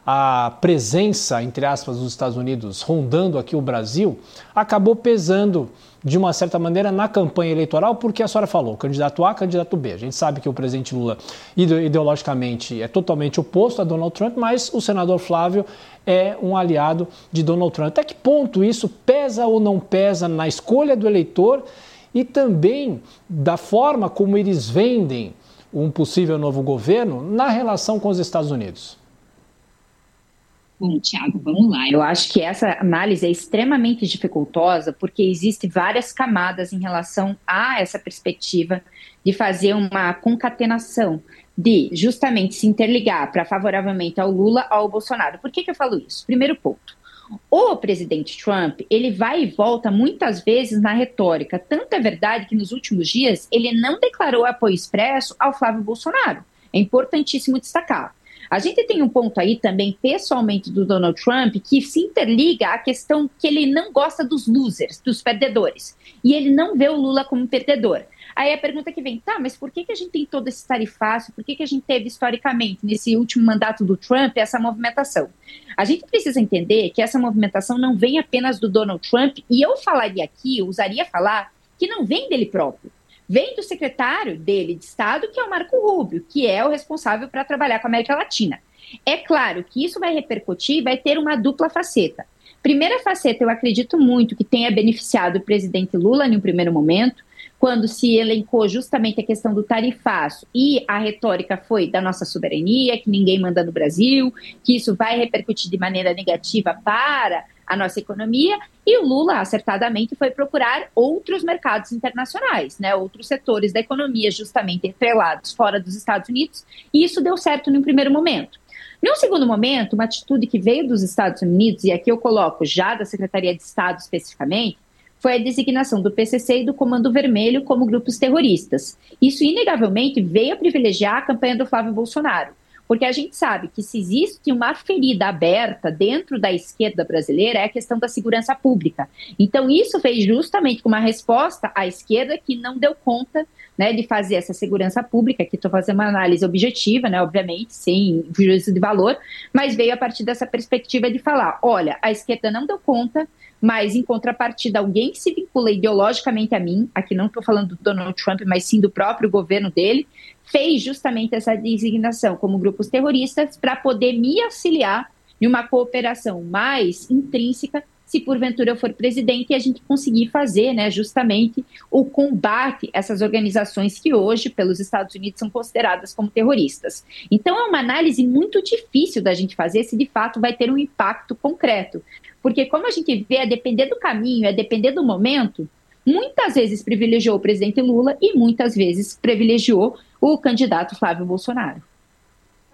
a presença, entre aspas, dos Estados Unidos rondando aqui o Brasil acabou pesando de uma certa maneira na campanha eleitoral, porque a senhora falou, candidato A, candidato B. A gente sabe que o presidente Lula ideologicamente é totalmente oposto a Donald Trump, mas o senador Flávio é um aliado de Donald Trump. Até que ponto isso pesa ou não pesa na escolha do eleitor e também da forma como eles vendem um possível novo governo na relação com os Estados Unidos? Bom, Tiago, vamos lá. Eu acho que essa análise é extremamente dificultosa porque existem várias camadas em relação a essa perspectiva de fazer uma concatenação, de justamente se interligar para favoravelmente ao Lula, ao Bolsonaro. Por que que eu falo isso? Primeiro ponto. O presidente Trump, ele vai e volta muitas vezes na retórica. Tanto é verdade que nos últimos dias ele não declarou apoio expresso ao Flávio Bolsonaro. É importantíssimo destacar. A gente tem um ponto aí também, pessoalmente, do Donald Trump, que se interliga à questão que ele não gosta dos losers, dos perdedores. E ele não vê o Lula como perdedor. Aí a pergunta que vem, tá, mas por que que a gente tem todo esse tarifaço? Por que que a gente teve, historicamente, nesse último mandato do Trump, essa movimentação? A gente precisa entender que essa movimentação não vem apenas do Donald Trump, e eu falaria aqui, eu usaria falar, que não vem dele próprio. Vem do secretário dele de Estado, que é o Marco Rubio, que é o responsável para trabalhar com a América Latina. É claro que isso vai repercutir e vai ter uma dupla faceta. Primeira faceta, eu acredito muito que tenha beneficiado o presidente Lula em um primeiro momento, quando se elencou justamente a questão do tarifaço e a retórica foi da nossa soberania, que ninguém manda no Brasil, que isso vai repercutir de maneira negativa para a nossa economia, e o Lula, acertadamente, foi procurar outros mercados internacionais, né, outros setores da economia justamente atrelados fora dos Estados Unidos, e isso deu certo no primeiro momento. No segundo momento, uma atitude que veio dos Estados Unidos, e aqui eu coloco já da Secretaria de Estado especificamente, foi a designação do P C C e do Comando Vermelho como grupos terroristas. Isso, inegavelmente, veio a privilegiar a campanha do Flávio Bolsonaro. Porque a gente sabe que se existe uma ferida aberta dentro da esquerda brasileira é a questão da segurança pública. Então isso fez justamente uma resposta à esquerda que não deu conta, né, de fazer essa segurança pública, que estou fazendo uma análise objetiva, né, obviamente, sem juízo de valor, mas veio a partir dessa perspectiva de falar, olha, a esquerda não deu conta, mas em contrapartida alguém que se vincula ideologicamente a mim, aqui não estou falando do Donald Trump, mas sim do próprio governo dele, fez justamente essa designação como grupos terroristas para poder me auxiliar em uma cooperação mais intrínseca, se porventura eu for presidente, e a gente conseguir fazer, né, justamente o combate a essas organizações que hoje, pelos Estados Unidos, são consideradas como terroristas. Então é uma análise muito difícil da gente fazer se de fato vai ter um impacto concreto. Porque como a gente vê, a depender do caminho, a depender do momento, muitas vezes privilegiou o presidente Lula e muitas vezes privilegiou o candidato Flávio Bolsonaro.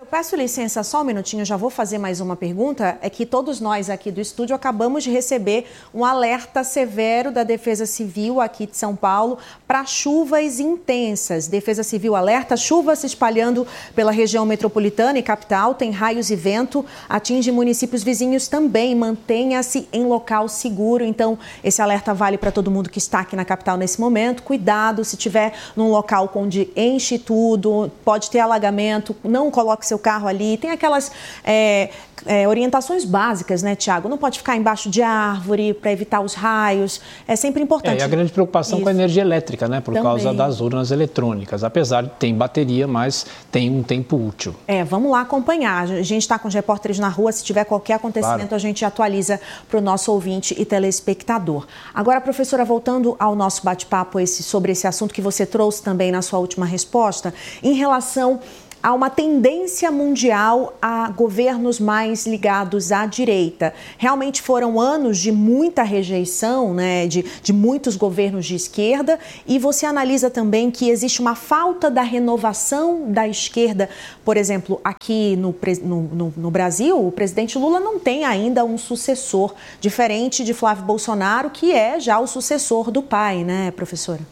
peço licença só um minutinho, já vou fazer mais uma pergunta. É que todos nós aqui do estúdio acabamos de receber um alerta severo da Defesa Civil aqui de São Paulo para chuvas intensas. Defesa Civil alerta, chuva se espalhando pela região metropolitana e capital, tem raios e vento, atinge municípios vizinhos também. Mantenha-se em local seguro. Então, esse alerta vale para todo mundo que está aqui na capital nesse momento. Cuidado, se estiver num local onde enche tudo, pode ter alagamento, não coloque seu carro ali. Tem aquelas é, é, orientações básicas, né, Tiago? Não pode ficar embaixo de árvore para evitar os raios. É sempre importante. É, e a grande preocupação Isso. com a energia elétrica, né? Por Também. causa das urnas eletrônicas. Apesar de ter bateria, mas tem um tempo útil. É, vamos lá acompanhar. A gente está com os repórteres na rua. Se tiver qualquer acontecimento, claro, a gente atualiza para o nosso ouvinte e telespectador. Agora, professora, voltando ao nosso bate-papo esse, sobre esse assunto que você trouxe também na sua última resposta, em relação a uma tendência mundial a governos mais ligados à direita. Realmente foram anos de muita rejeição, né, de, de muitos governos de esquerda, e você analisa também que existe uma falta da renovação da esquerda. Por exemplo, aqui no, no, no, no Brasil, o presidente Lula não tem ainda um sucessor, diferente de Flávio Bolsonaro, que é já o sucessor do pai, né, professora?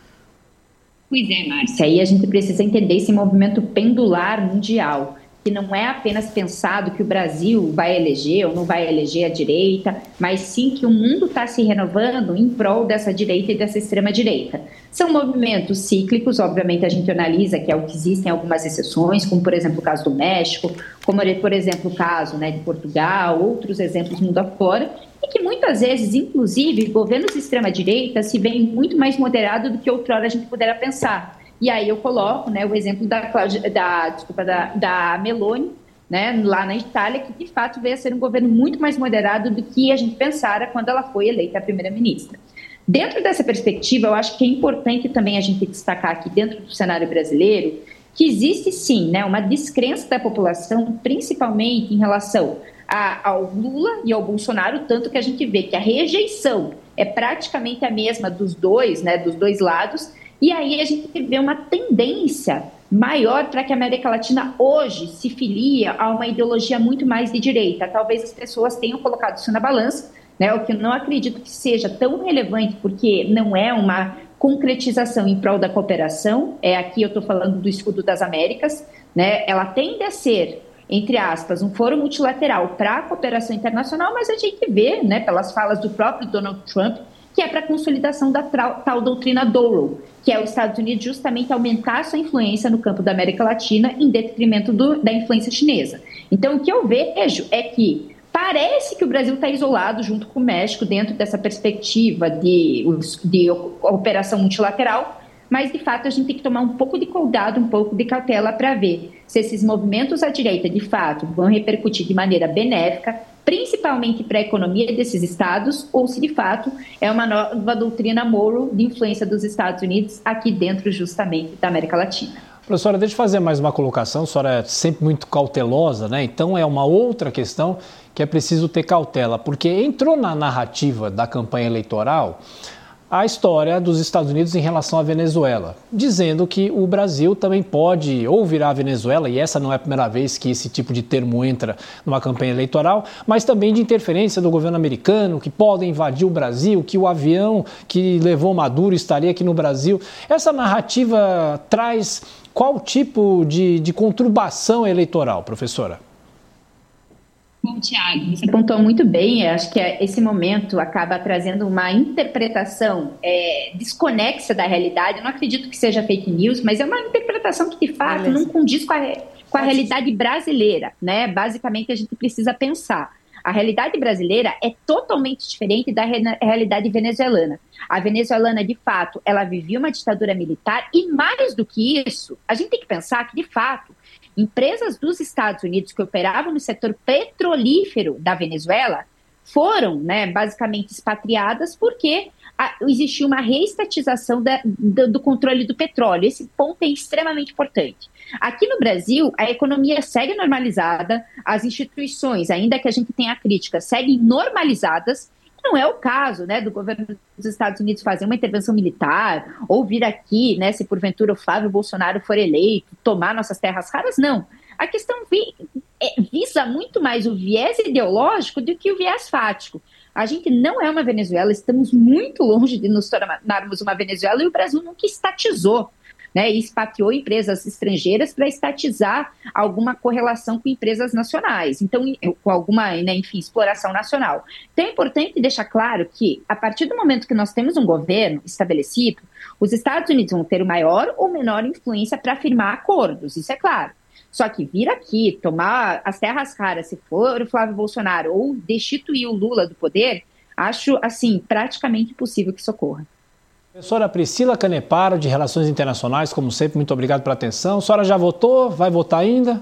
Pois é, Márcia, aí a gente precisa entender esse movimento pendular mundial, que não é apenas pensado que o Brasil vai eleger ou não vai eleger a direita, mas sim que o mundo está se renovando em prol dessa direita e dessa extrema-direita. São movimentos cíclicos, obviamente a gente analisa que é o que existem algumas exceções, como por exemplo o caso do México, como por exemplo o caso, né, de Portugal, outros exemplos mundo afora, e que muitas vezes, inclusive, governos de extrema-direita se veem muito mais moderados do que outrora a gente pudera pensar. E aí eu coloco, né, o exemplo da, da, desculpa, da, da Meloni, né, lá na Itália, que de fato veio a ser um governo muito mais moderado do que a gente pensara quando ela foi eleita a primeira-ministra. Dentro dessa perspectiva, eu acho que é importante também a gente destacar aqui dentro do cenário brasileiro que existe sim, né, uma descrença da população, principalmente em relação a, ao Lula e ao Bolsonaro, tanto que a gente vê que a rejeição é praticamente a mesma dos dois, né, dos dois lados, e aí a gente vê uma tendência maior para que a América Latina hoje se filia a uma ideologia muito mais de direita. Talvez as pessoas tenham colocado isso na balança, né, o que eu não acredito que seja tão relevante, porque não é uma concretização em prol da cooperação. É, aqui eu estou falando do Escudo das Américas, né, ela tende a ser, entre aspas, um foro multilateral para a cooperação internacional, mas a gente vê, né, pelas falas do próprio Donald Trump, que é para a consolidação da tal, tal doutrina Doral, que é os Estados Unidos justamente aumentar sua influência no campo da América Latina em detrimento do, da influência chinesa. Então, o que eu vejo é que parece que o Brasil está isolado junto com o México dentro dessa perspectiva de, de operação multilateral, mas, de fato, a gente tem que tomar um pouco de cuidado, um pouco de cautela para ver se esses movimentos à direita, de fato, vão repercutir de maneira benéfica, principalmente para a economia desses estados, ou se, de fato, é uma nova doutrina Monroe de influência dos Estados Unidos aqui dentro, justamente, da América Latina. Professora, deixa eu fazer mais uma colocação. A senhora é sempre muito cautelosa, né? Então, é uma outra questão que é preciso ter cautela, porque entrou na narrativa da campanha eleitoral a história dos Estados Unidos em relação à Venezuela, dizendo que o Brasil também pode ou virar a Venezuela, e essa não é a primeira vez que esse tipo de termo entra numa campanha eleitoral, mas também de interferência do governo americano, que podem invadir o Brasil, que o avião que levou Maduro estaria aqui no Brasil. Essa narrativa traz qual tipo de, de conturbação eleitoral, professora? Bom, Tiago, você apontou muito bem. Eu acho que esse momento acaba trazendo uma interpretação é, desconexa da realidade. Eu não acredito que seja fake news, mas é uma interpretação que, de fato, Beleza. não condiz com a, com a realidade brasileira, né? Basicamente, a gente precisa pensar. A realidade brasileira é totalmente diferente da re- realidade venezuelana. A venezuelana, de fato, ela vivia uma ditadura militar e, mais do que isso, a gente tem que pensar que, de fato, empresas dos Estados Unidos que operavam no setor petrolífero da Venezuela foram, né, basicamente expatriadas porque a, existia uma reestatização da, do, do controle do petróleo. Esse ponto é extremamente importante. Aqui no Brasil, a economia segue normalizada, as instituições, ainda que a gente tenha crítica, seguem normalizadas. Não é o caso, né, do governo dos Estados Unidos fazer uma intervenção militar ou vir aqui, né, se porventura o Flávio Bolsonaro for eleito, tomar nossas terras raras, não. A questão vi, é, visa muito mais o viés ideológico do que o viés fático. A gente não é uma Venezuela, estamos muito longe de nos tornarmos uma Venezuela e o Brasil nunca estatizou, né, e expatriou empresas estrangeiras para estatizar alguma correlação com empresas nacionais, então, com alguma, né, enfim, exploração nacional. Então é importante deixar claro que, a partir do momento que nós temos um governo estabelecido, os Estados Unidos vão ter maior ou menor influência para firmar acordos, isso é claro. Só que vir aqui, tomar as terras raras, se for o Flávio Bolsonaro, ou destituir o Lula do poder, acho, assim, praticamente impossível que isso ocorra. Professora Priscila Caneparo, de Relações Internacionais, como sempre, muito obrigado pela atenção. A senhora já votou? Vai votar ainda?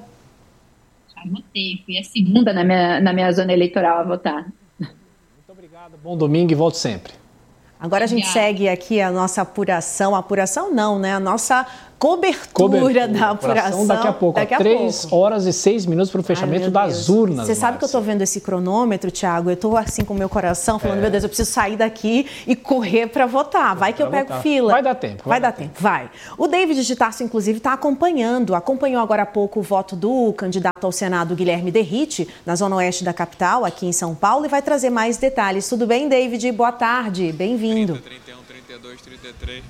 Já votei, fui a segunda na minha, na minha zona eleitoral a votar. Muito obrigado, bom domingo e volte sempre. Agora a gente Obrigada. segue aqui a nossa apuração, apuração não, né? A nossa cobertura, Cobertura da apuração. Daqui a pouco, daqui a três pouco. horas e seis minutos para o fechamento Ai, das Deus. urnas. Você sabe Márcia. que eu estou vendo esse cronômetro, Thiago? Eu estou assim com o meu coração, falando, é. meu Deus, eu preciso sair daqui e correr para votar. Vai que eu pego votar. fila. Vai dar tempo. Vai, vai dar tempo. tempo, vai. O David de Tarso, inclusive, está acompanhando. Acompanhou agora há pouco o voto do candidato ao Senado, Guilherme Derrite, na zona oeste da capital, aqui em São Paulo, e vai trazer mais detalhes. Tudo bem, David? Boa tarde. Bem-vindo. trinta, trinta e um, trinta e dois, trinta e três.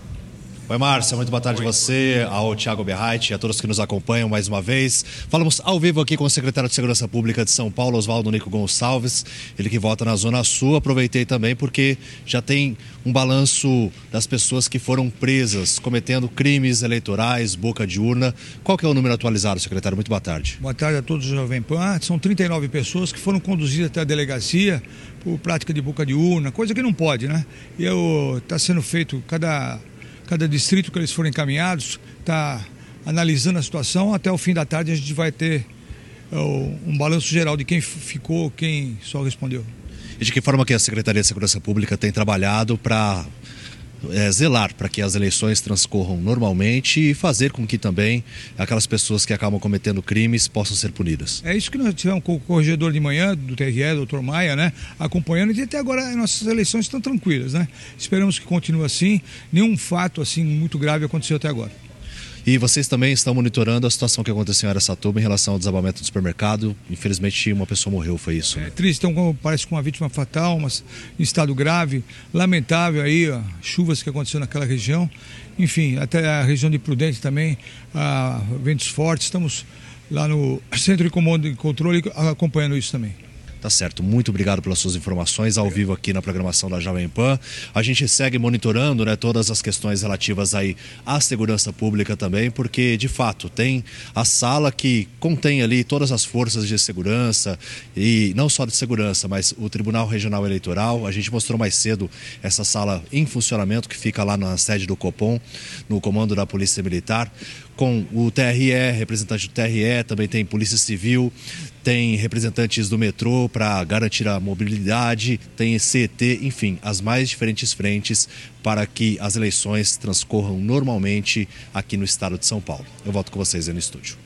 Oi, Márcia, muito boa tarde a você, ao Thiago Berrait e a todos que nos acompanham mais uma vez. Falamos ao vivo aqui com o secretário de Segurança Pública de São Paulo, Oswaldo Nico Gonçalves, ele que vota na Zona Sul. Aproveitei também porque já tem um balanço das pessoas que foram presas cometendo crimes eleitorais, boca de urna. Qual que é o número atualizado, secretário? Muito boa tarde. Boa tarde a todos do Jovem Pan. São trinta e nove pessoas que foram conduzidas até a delegacia por prática de boca de urna, coisa que não pode, né? E está sendo feito cada... Cada distrito que eles forem encaminhados está analisando a situação. Até o fim da tarde a gente vai ter uh, um balanço geral de quem ficou, quem só respondeu. E de que forma que a Secretaria de Segurança Pública tem trabalhado para é, zelar para que as eleições transcorram normalmente e fazer com que também aquelas pessoas que acabam cometendo crimes possam ser punidas? É isso que nós tivemos com o corregedor de manhã do T R E, doutor Maia, né, acompanhando, e até agora nossas eleições estão tranquilas, né? Esperamos que continue assim. Nenhum fato assim muito grave aconteceu até agora. E vocês também estão monitorando a situação que aconteceu em Araçatuba em relação ao desabamento do supermercado. Infelizmente, uma pessoa morreu, foi isso? É triste, então parece com uma vítima fatal, mas em estado grave, lamentável aí, ó, chuvas que aconteceram naquela região. Enfim, até a região de Prudente também, ah, ventos fortes. Estamos lá no Centro de Comando e Controle acompanhando isso também. Tá certo, muito obrigado pelas suas informações ao vivo aqui na programação da Jovem Pan. A gente segue monitorando, né, todas as questões relativas aí à segurança pública também, porque de fato tem a sala que contém ali todas as forças de segurança, e não só de segurança, mas o Tribunal Regional Eleitoral. A gente mostrou mais cedo essa sala em funcionamento que fica lá na sede do Copom, no comando da Polícia Militar, com o T R E, representante do T R E, também tem Polícia Civil, tem representantes do metrô para garantir a mobilidade, tem C E T, enfim, as mais diferentes frentes para que as eleições transcorram normalmente aqui no estado de São Paulo. Eu volto com vocês aí no estúdio.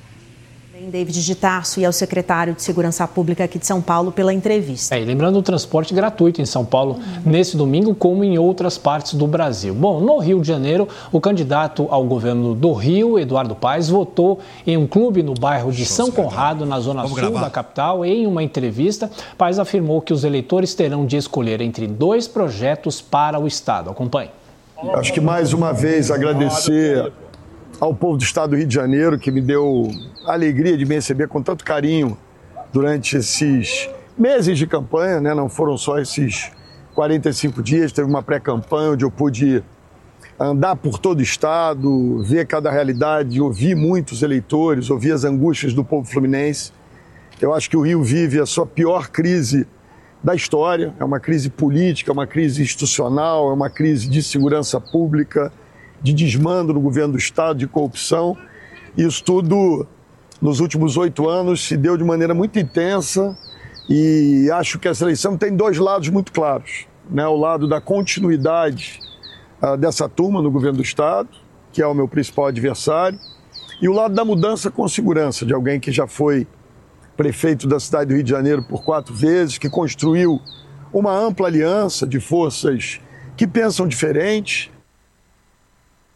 David de Tarso e ao secretário de Segurança Pública aqui de São Paulo pela entrevista. É, e lembrando o transporte gratuito em São Paulo uhum. nesse domingo, como em outras partes do Brasil. Bom, no Rio de Janeiro, o candidato ao governo do Rio, Eduardo Paes, votou em um clube no bairro de São Conrado, na zona sul da capital. Em uma entrevista, Paes afirmou que os eleitores terão de escolher entre dois projetos para o estado. Acompanhe. Acho que mais uma vez agradecer ao povo do estado do Rio de Janeiro, que me deu a alegria de me receber com tanto carinho durante esses meses de campanha, né? Não foram só esses quarenta e cinco dias, teve uma pré-campanha onde eu pude andar por todo o estado, ver cada realidade, ouvir muitos eleitores, ouvir as angústias do povo fluminense. Eu acho que o Rio vive a sua pior crise da história, é uma crise política, é uma crise institucional, é uma crise de segurança pública, de desmando no governo do estado, de corrupção. Isso tudo, nos últimos oito anos, se deu de maneira muito intensa, e acho que essa eleição tem dois lados muito claros, né? O lado da continuidade uh, dessa turma no governo do estado, que é o meu principal adversário, e o lado da mudança com segurança, de alguém que já foi prefeito da cidade do Rio de Janeiro por quatro vezes, que construiu uma ampla aliança de forças que pensam diferente.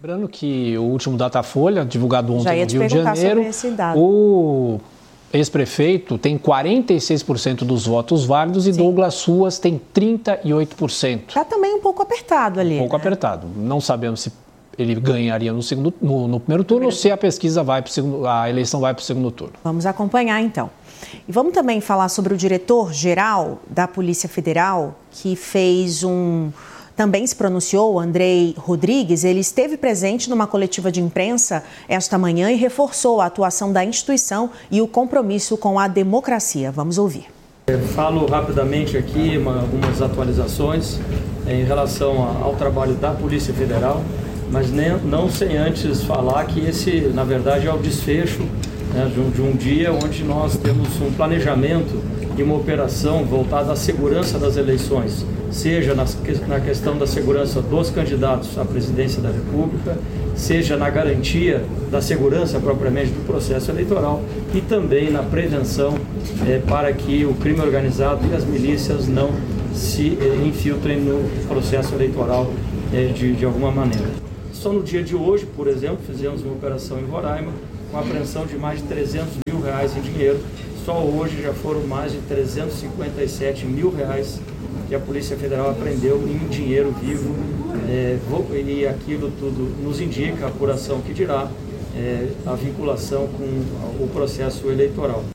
Lembrando que o último Datafolha, divulgado ontem Já ia no te Rio de perguntar Janeiro, sobre esse dado. o ex-prefeito tem quarenta e seis por cento dos votos válidos e Sim. Douglas Ruas tem trinta e oito por cento. Está também um pouco apertado ali. Um pouco né? apertado. Não sabemos se ele ganharia no, segundo, no, no primeiro turno ou se a pesquisa vai para o segundo, a eleição vai para o segundo turno. Vamos acompanhar então. E vamos também falar sobre o diretor-geral da Polícia Federal, que fez um... Também se pronunciou, Andrei Rodrigues. Ele esteve presente numa coletiva de imprensa esta manhã e reforçou a atuação da instituição e o compromisso com a democracia. Vamos ouvir. Falo rapidamente aqui uma, algumas atualizações em relação ao trabalho da Polícia Federal, mas nem, não sem antes falar que esse, na verdade, é o desfecho, né, de, um, de um dia onde nós temos um planejamento de uma operação voltada à segurança das eleições, seja na, na questão da segurança dos candidatos à presidência da República, seja na garantia da segurança propriamente do processo eleitoral e também na prevenção é, para que o crime organizado e as milícias não se é, infiltrem no processo eleitoral é, de, de alguma maneira. Só no dia de hoje, por exemplo, fizemos uma operação em Roraima com a apreensão de mais de trezentos mil reais em dinheiro. Só hoje já foram mais de trezentos e cinquenta e sete mil reais que a Polícia Federal apreendeu em dinheiro vivo, é, e aquilo tudo nos indica a apuração que dirá é, a vinculação com o processo eleitoral.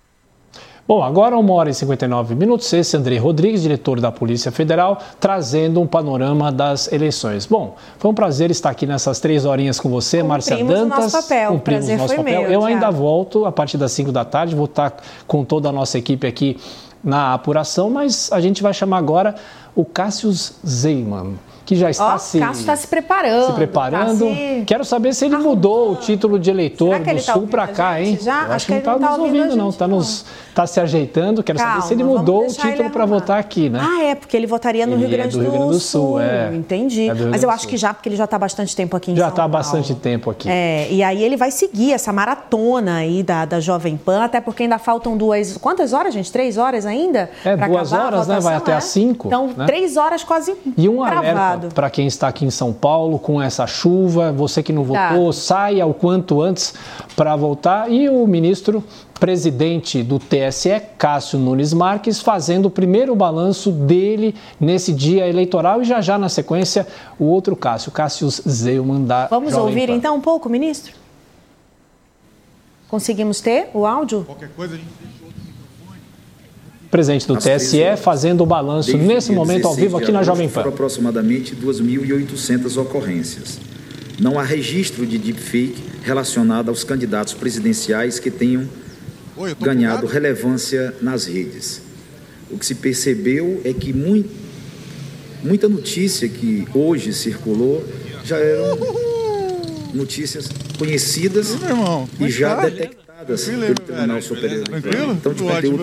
Bom, agora uma hora e cinquenta e nove minutos, esse é Andrei Rodrigues, diretor da Polícia Federal, trazendo um panorama das eleições. Bom, foi um prazer estar aqui nessas três horinhas com você, Márcia Dantas. Cumprimos o nosso papel, Cumprimos o nosso papel. Meu, Eu ainda volto a partir das cinco da tarde, vou estar com toda a nossa equipe aqui na apuração, mas a gente vai chamar agora o Cassius Zeyman, que já está oh, se... O Cássio está se preparando. Se preparando. Tá se... Quero saber se ele ah, mudou o título de eleitor do Sul para cá, hein? Já? Eu acho Acho que, que ele não está nos ouvindo, ouvindo não. Está nos... tá se ajeitando. Quero Calma, saber se ele mudou o título para votar aqui, né? Ah, é, porque ele votaria no ele Rio Grande é do, do Rio Grande do Sul. Sul. É. Entendi. É Mas eu acho que já, porque ele já está há bastante tempo aqui em já São tá Paulo. Já está há bastante tempo aqui. É, e aí ele vai seguir essa maratona aí da, da Jovem Pan, até porque ainda faltam duas... Quantas horas, gente? Três horas ainda? É, duas horas, né? Vai até às cinco. Então, né? três horas quase E um cravado. alerta para quem está aqui em São Paulo com essa chuva, você que não votou, tá. saia o quanto antes para votar. E o ministro presidente do T S E, Cássio Nunes Marques, fazendo o primeiro balanço dele nesse dia eleitoral. E já já na sequência, o outro Cássio, Cassius Zeyman da Vamos Jovem ouvir Pan. então um pouco, ministro? Conseguimos ter o áudio? Qualquer coisa a gente... Presidente do T S E fazendo o balanço nesse momento ao vivo aqui na Jovem Pan. Foram aproximadamente duas mil e oitocentas ocorrências. Não há registro de deepfake relacionado aos candidatos presidenciais que tenham Oi, ganhado bugado. relevância nas redes. O que se percebeu é que muito, muita notícia que hoje circulou já eram notícias conhecidas e já tá? detectadas pelo Tribunal Superior Eleitoral. Então, de conteúdo,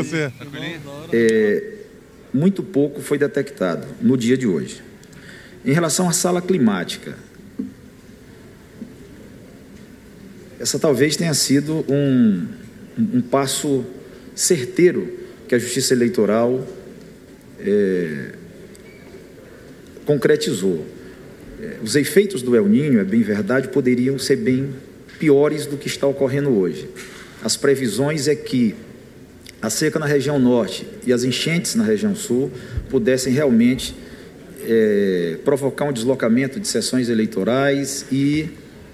é, muito pouco foi detectado no dia de hoje. Em relação à sala climática, essa talvez tenha sido um, um passo certeiro que a Justiça Eleitoral é, concretizou. É, os efeitos do El Niño, é bem verdade, poderiam ser bem piores do que está ocorrendo hoje. As previsões é que a seca na região norte e as enchentes na região sul pudessem realmente é, provocar um deslocamento de sessões eleitorais e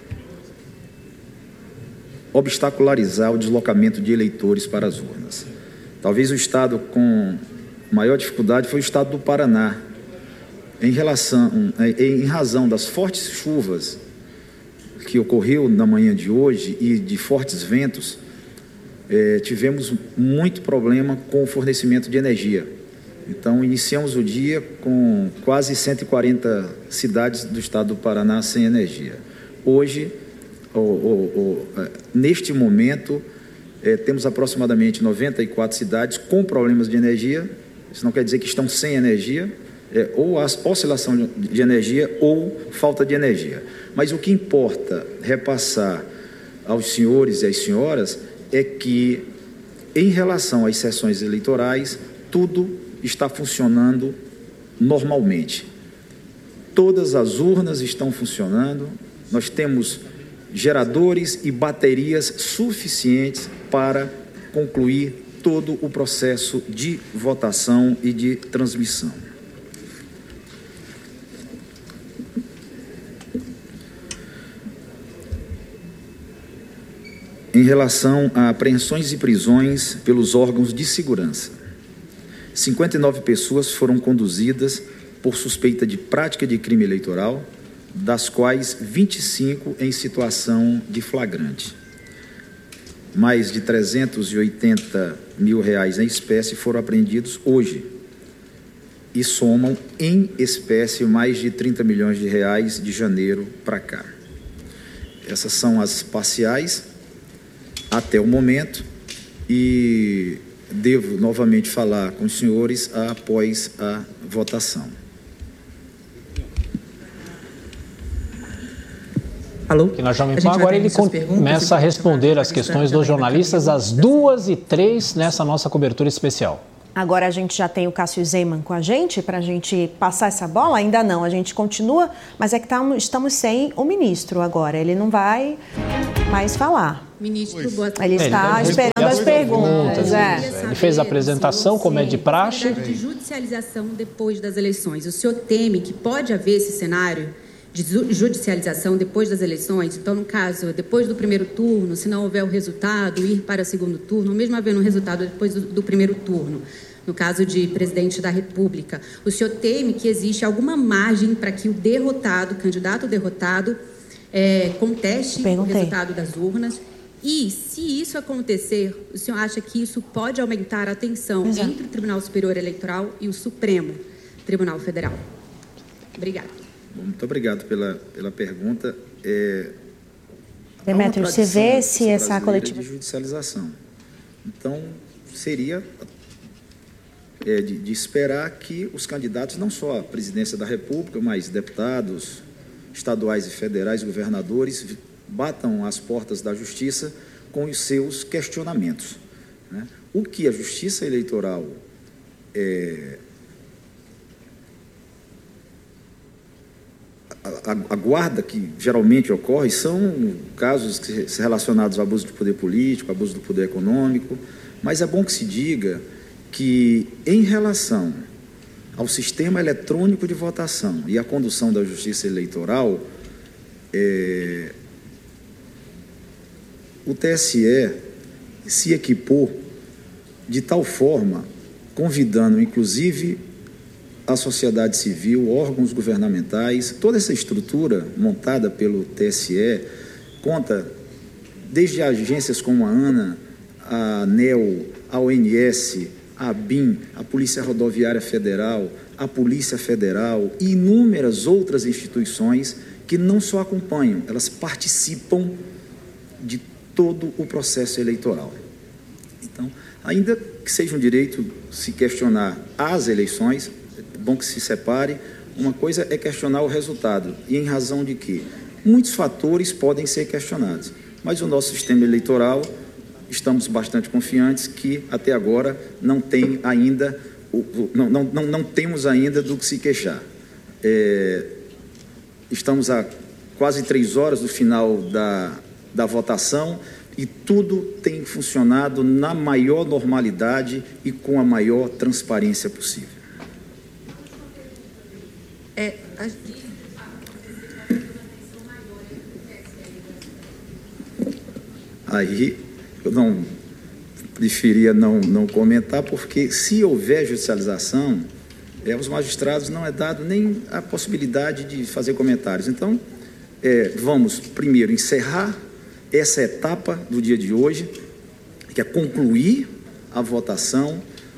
obstacularizar o deslocamento de eleitores para as urnas. Talvez o estado com maior dificuldade foi o estado do Paraná. Em relação, em razão das fortes chuvas que ocorreu na manhã de hoje e de fortes ventos, é, tivemos muito problema com o fornecimento de energia. Então, iniciamos o dia com quase cento e quarenta cidades do estado do Paraná sem energia. Hoje, o, o, o, neste momento, é, temos aproximadamente noventa e quatro cidades com problemas de energia. Isso não quer dizer que estão sem energia, é, ou a oscilação de, de energia ou falta de energia. Mas o que importa repassar aos senhores e às senhoras é que, em relação às sessões eleitorais, tudo está funcionando normalmente. Todas as urnas estão funcionando Nós temos geradores e baterias suficientes para concluir todo o processo de votação e de transmissão. Em relação a apreensões e prisões pelos órgãos de segurança, cinquenta e nove pessoas foram conduzidas por suspeita de prática de crime eleitoral, das quais vinte e cinco em situação de flagrante. Mais de trezentos e oitenta mil reais em espécie foram apreendidos hoje e somam em espécie mais de trinta milhões de reais de janeiro para cá. Essas são as parciais até o momento e devo novamente falar com os senhores após a votação. Alô? Aqui na Jovem Pan, agora ele começa a responder as questões dos jornalistas às duas e três nessa nossa cobertura especial. Agora a gente já tem o Cássio Zeyman com a gente para a gente passar essa bola? Ainda não, a gente continua, mas é que tá, estamos sem o ministro agora, ele não vai mais falar. Ministro, boa tarde. Ele está ele esperando as perguntas. perguntas é. Ele fez a apresentação, como é de praxe. De judicialização depois das eleições. O senhor teme que pode haver esse cenário de judicialização depois das eleições? Então, no caso, depois do primeiro turno, se não houver o resultado, ir para o segundo turno, mesmo havendo um resultado depois do, do primeiro turno, no caso de presidente da República, o senhor teme que existe alguma margem para que o derrotado, o candidato derrotado, é, conteste Perguntei. o resultado das urnas? E, se isso acontecer, o senhor acha que isso pode aumentar a tensão Exato. entre o Tribunal Superior Eleitoral e o Supremo Tribunal Federal? Obrigada. Bom, muito obrigado pela, pela pergunta. É, Demétrio, você vê se essa coletiva de judicialização. Então, seria é, de, de esperar que os candidatos, não só à presidência da República, mas deputados estaduais e federais, governadores, batam as portas da Justiça com os seus questionamentos, né? O que a Justiça Eleitoral é, aguarda, que geralmente ocorre, são casos relacionados ao abuso de poder político, abuso do poder econômico, mas é bom que se diga que, em relação ao sistema eletrônico de votação e à condução da Justiça Eleitoral, é, o T S E se equipou de tal forma, convidando inclusive a sociedade civil, órgãos governamentais, toda essa estrutura montada pelo T S E conta desde agências como a ANA, a ANEEL, a O N S, a BIM, a Polícia Rodoviária Federal, a Polícia Federal e inúmeras outras instituições que não só acompanham, elas participam de todo o processo eleitoral. Então, ainda que seja um direito se questionar as eleições, é bom que se separe. Uma coisa é questionar o resultado, e em razão de que muitos fatores podem ser questionados, mas o nosso sistema eleitoral, estamos bastante confiantes que até agora não tem ainda, não, não, não, não temos ainda do que se queixar. É, estamos a quase três horas do final da, da votação e tudo tem funcionado na maior normalidade e com a maior transparência possível. É, a... Aí eu não preferia não, não comentar, porque se houver judicialização, é, os magistrados não é dado nem a possibilidade de fazer comentários. Então, é, vamos primeiro encerrar essa etapa do dia de hoje, que é concluir a votação,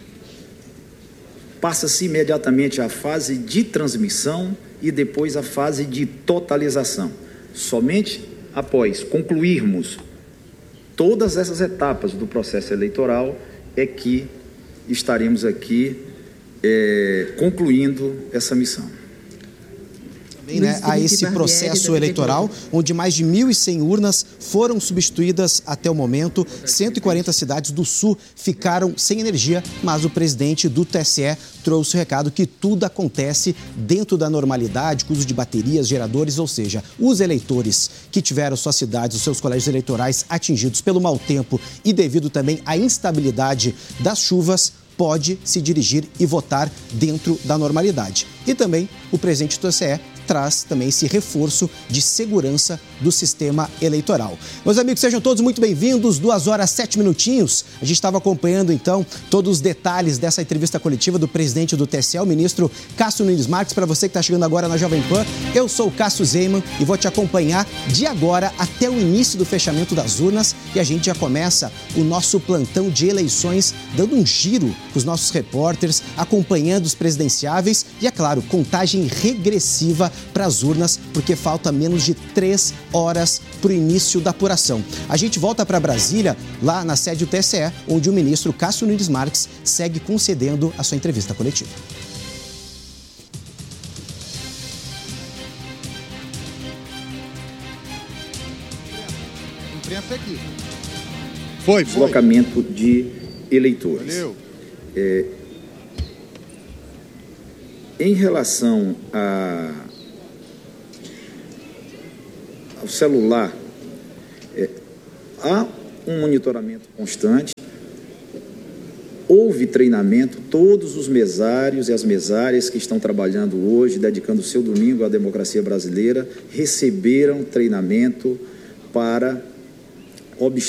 passa-se imediatamente à fase de transmissão e depois à fase de totalização. Somente após concluirmos todas essas etapas do processo eleitoral é que estaremos aqui é, concluindo essa missão. Né, a esse processo eleitoral, onde mais de mil e cem urnas foram substituídas até o momento. cento e quarenta cidades do Sul ficaram sem energia, mas o presidente do T S E trouxe o recado que tudo acontece dentro da normalidade, com uso de baterias, geradores, ou seja, os eleitores que tiveram suas cidades, os seus colégios eleitorais atingidos pelo mau tempo e devido também à instabilidade das chuvas, pode se dirigir e votar dentro da normalidade. E também o presidente do T S E traz também esse reforço de segurança do sistema eleitoral. Meus amigos, sejam todos muito bem-vindos. Duas horas, sete minutinhos. A gente estava acompanhando, então, todos os detalhes dessa entrevista coletiva do presidente do T S E, o ministro Cássio Nunes Marques. Para você que está chegando agora na Jovem Pan, eu sou o Cássio Zeiman e vou te acompanhar de agora até o início do fechamento das urnas. E a gente já começa o nosso plantão de eleições, dando um giro com os nossos repórteres, acompanhando os presidenciáveis e, é claro, contagem regressiva para as urnas, porque falta menos de três horas para o início da apuração. A gente volta para Brasília, lá na sede do T S E, onde o ministro Cássio Nunes Marques segue concedendo a sua entrevista coletiva. Imprensa aqui. Foi, foi. Deslocamento de eleitores. Valeu. É, em relação a o celular, é, há um monitoramento constante, houve treinamento, todos os mesários e as mesárias que estão trabalhando hoje, dedicando o seu domingo à democracia brasileira, receberam treinamento para obstáculos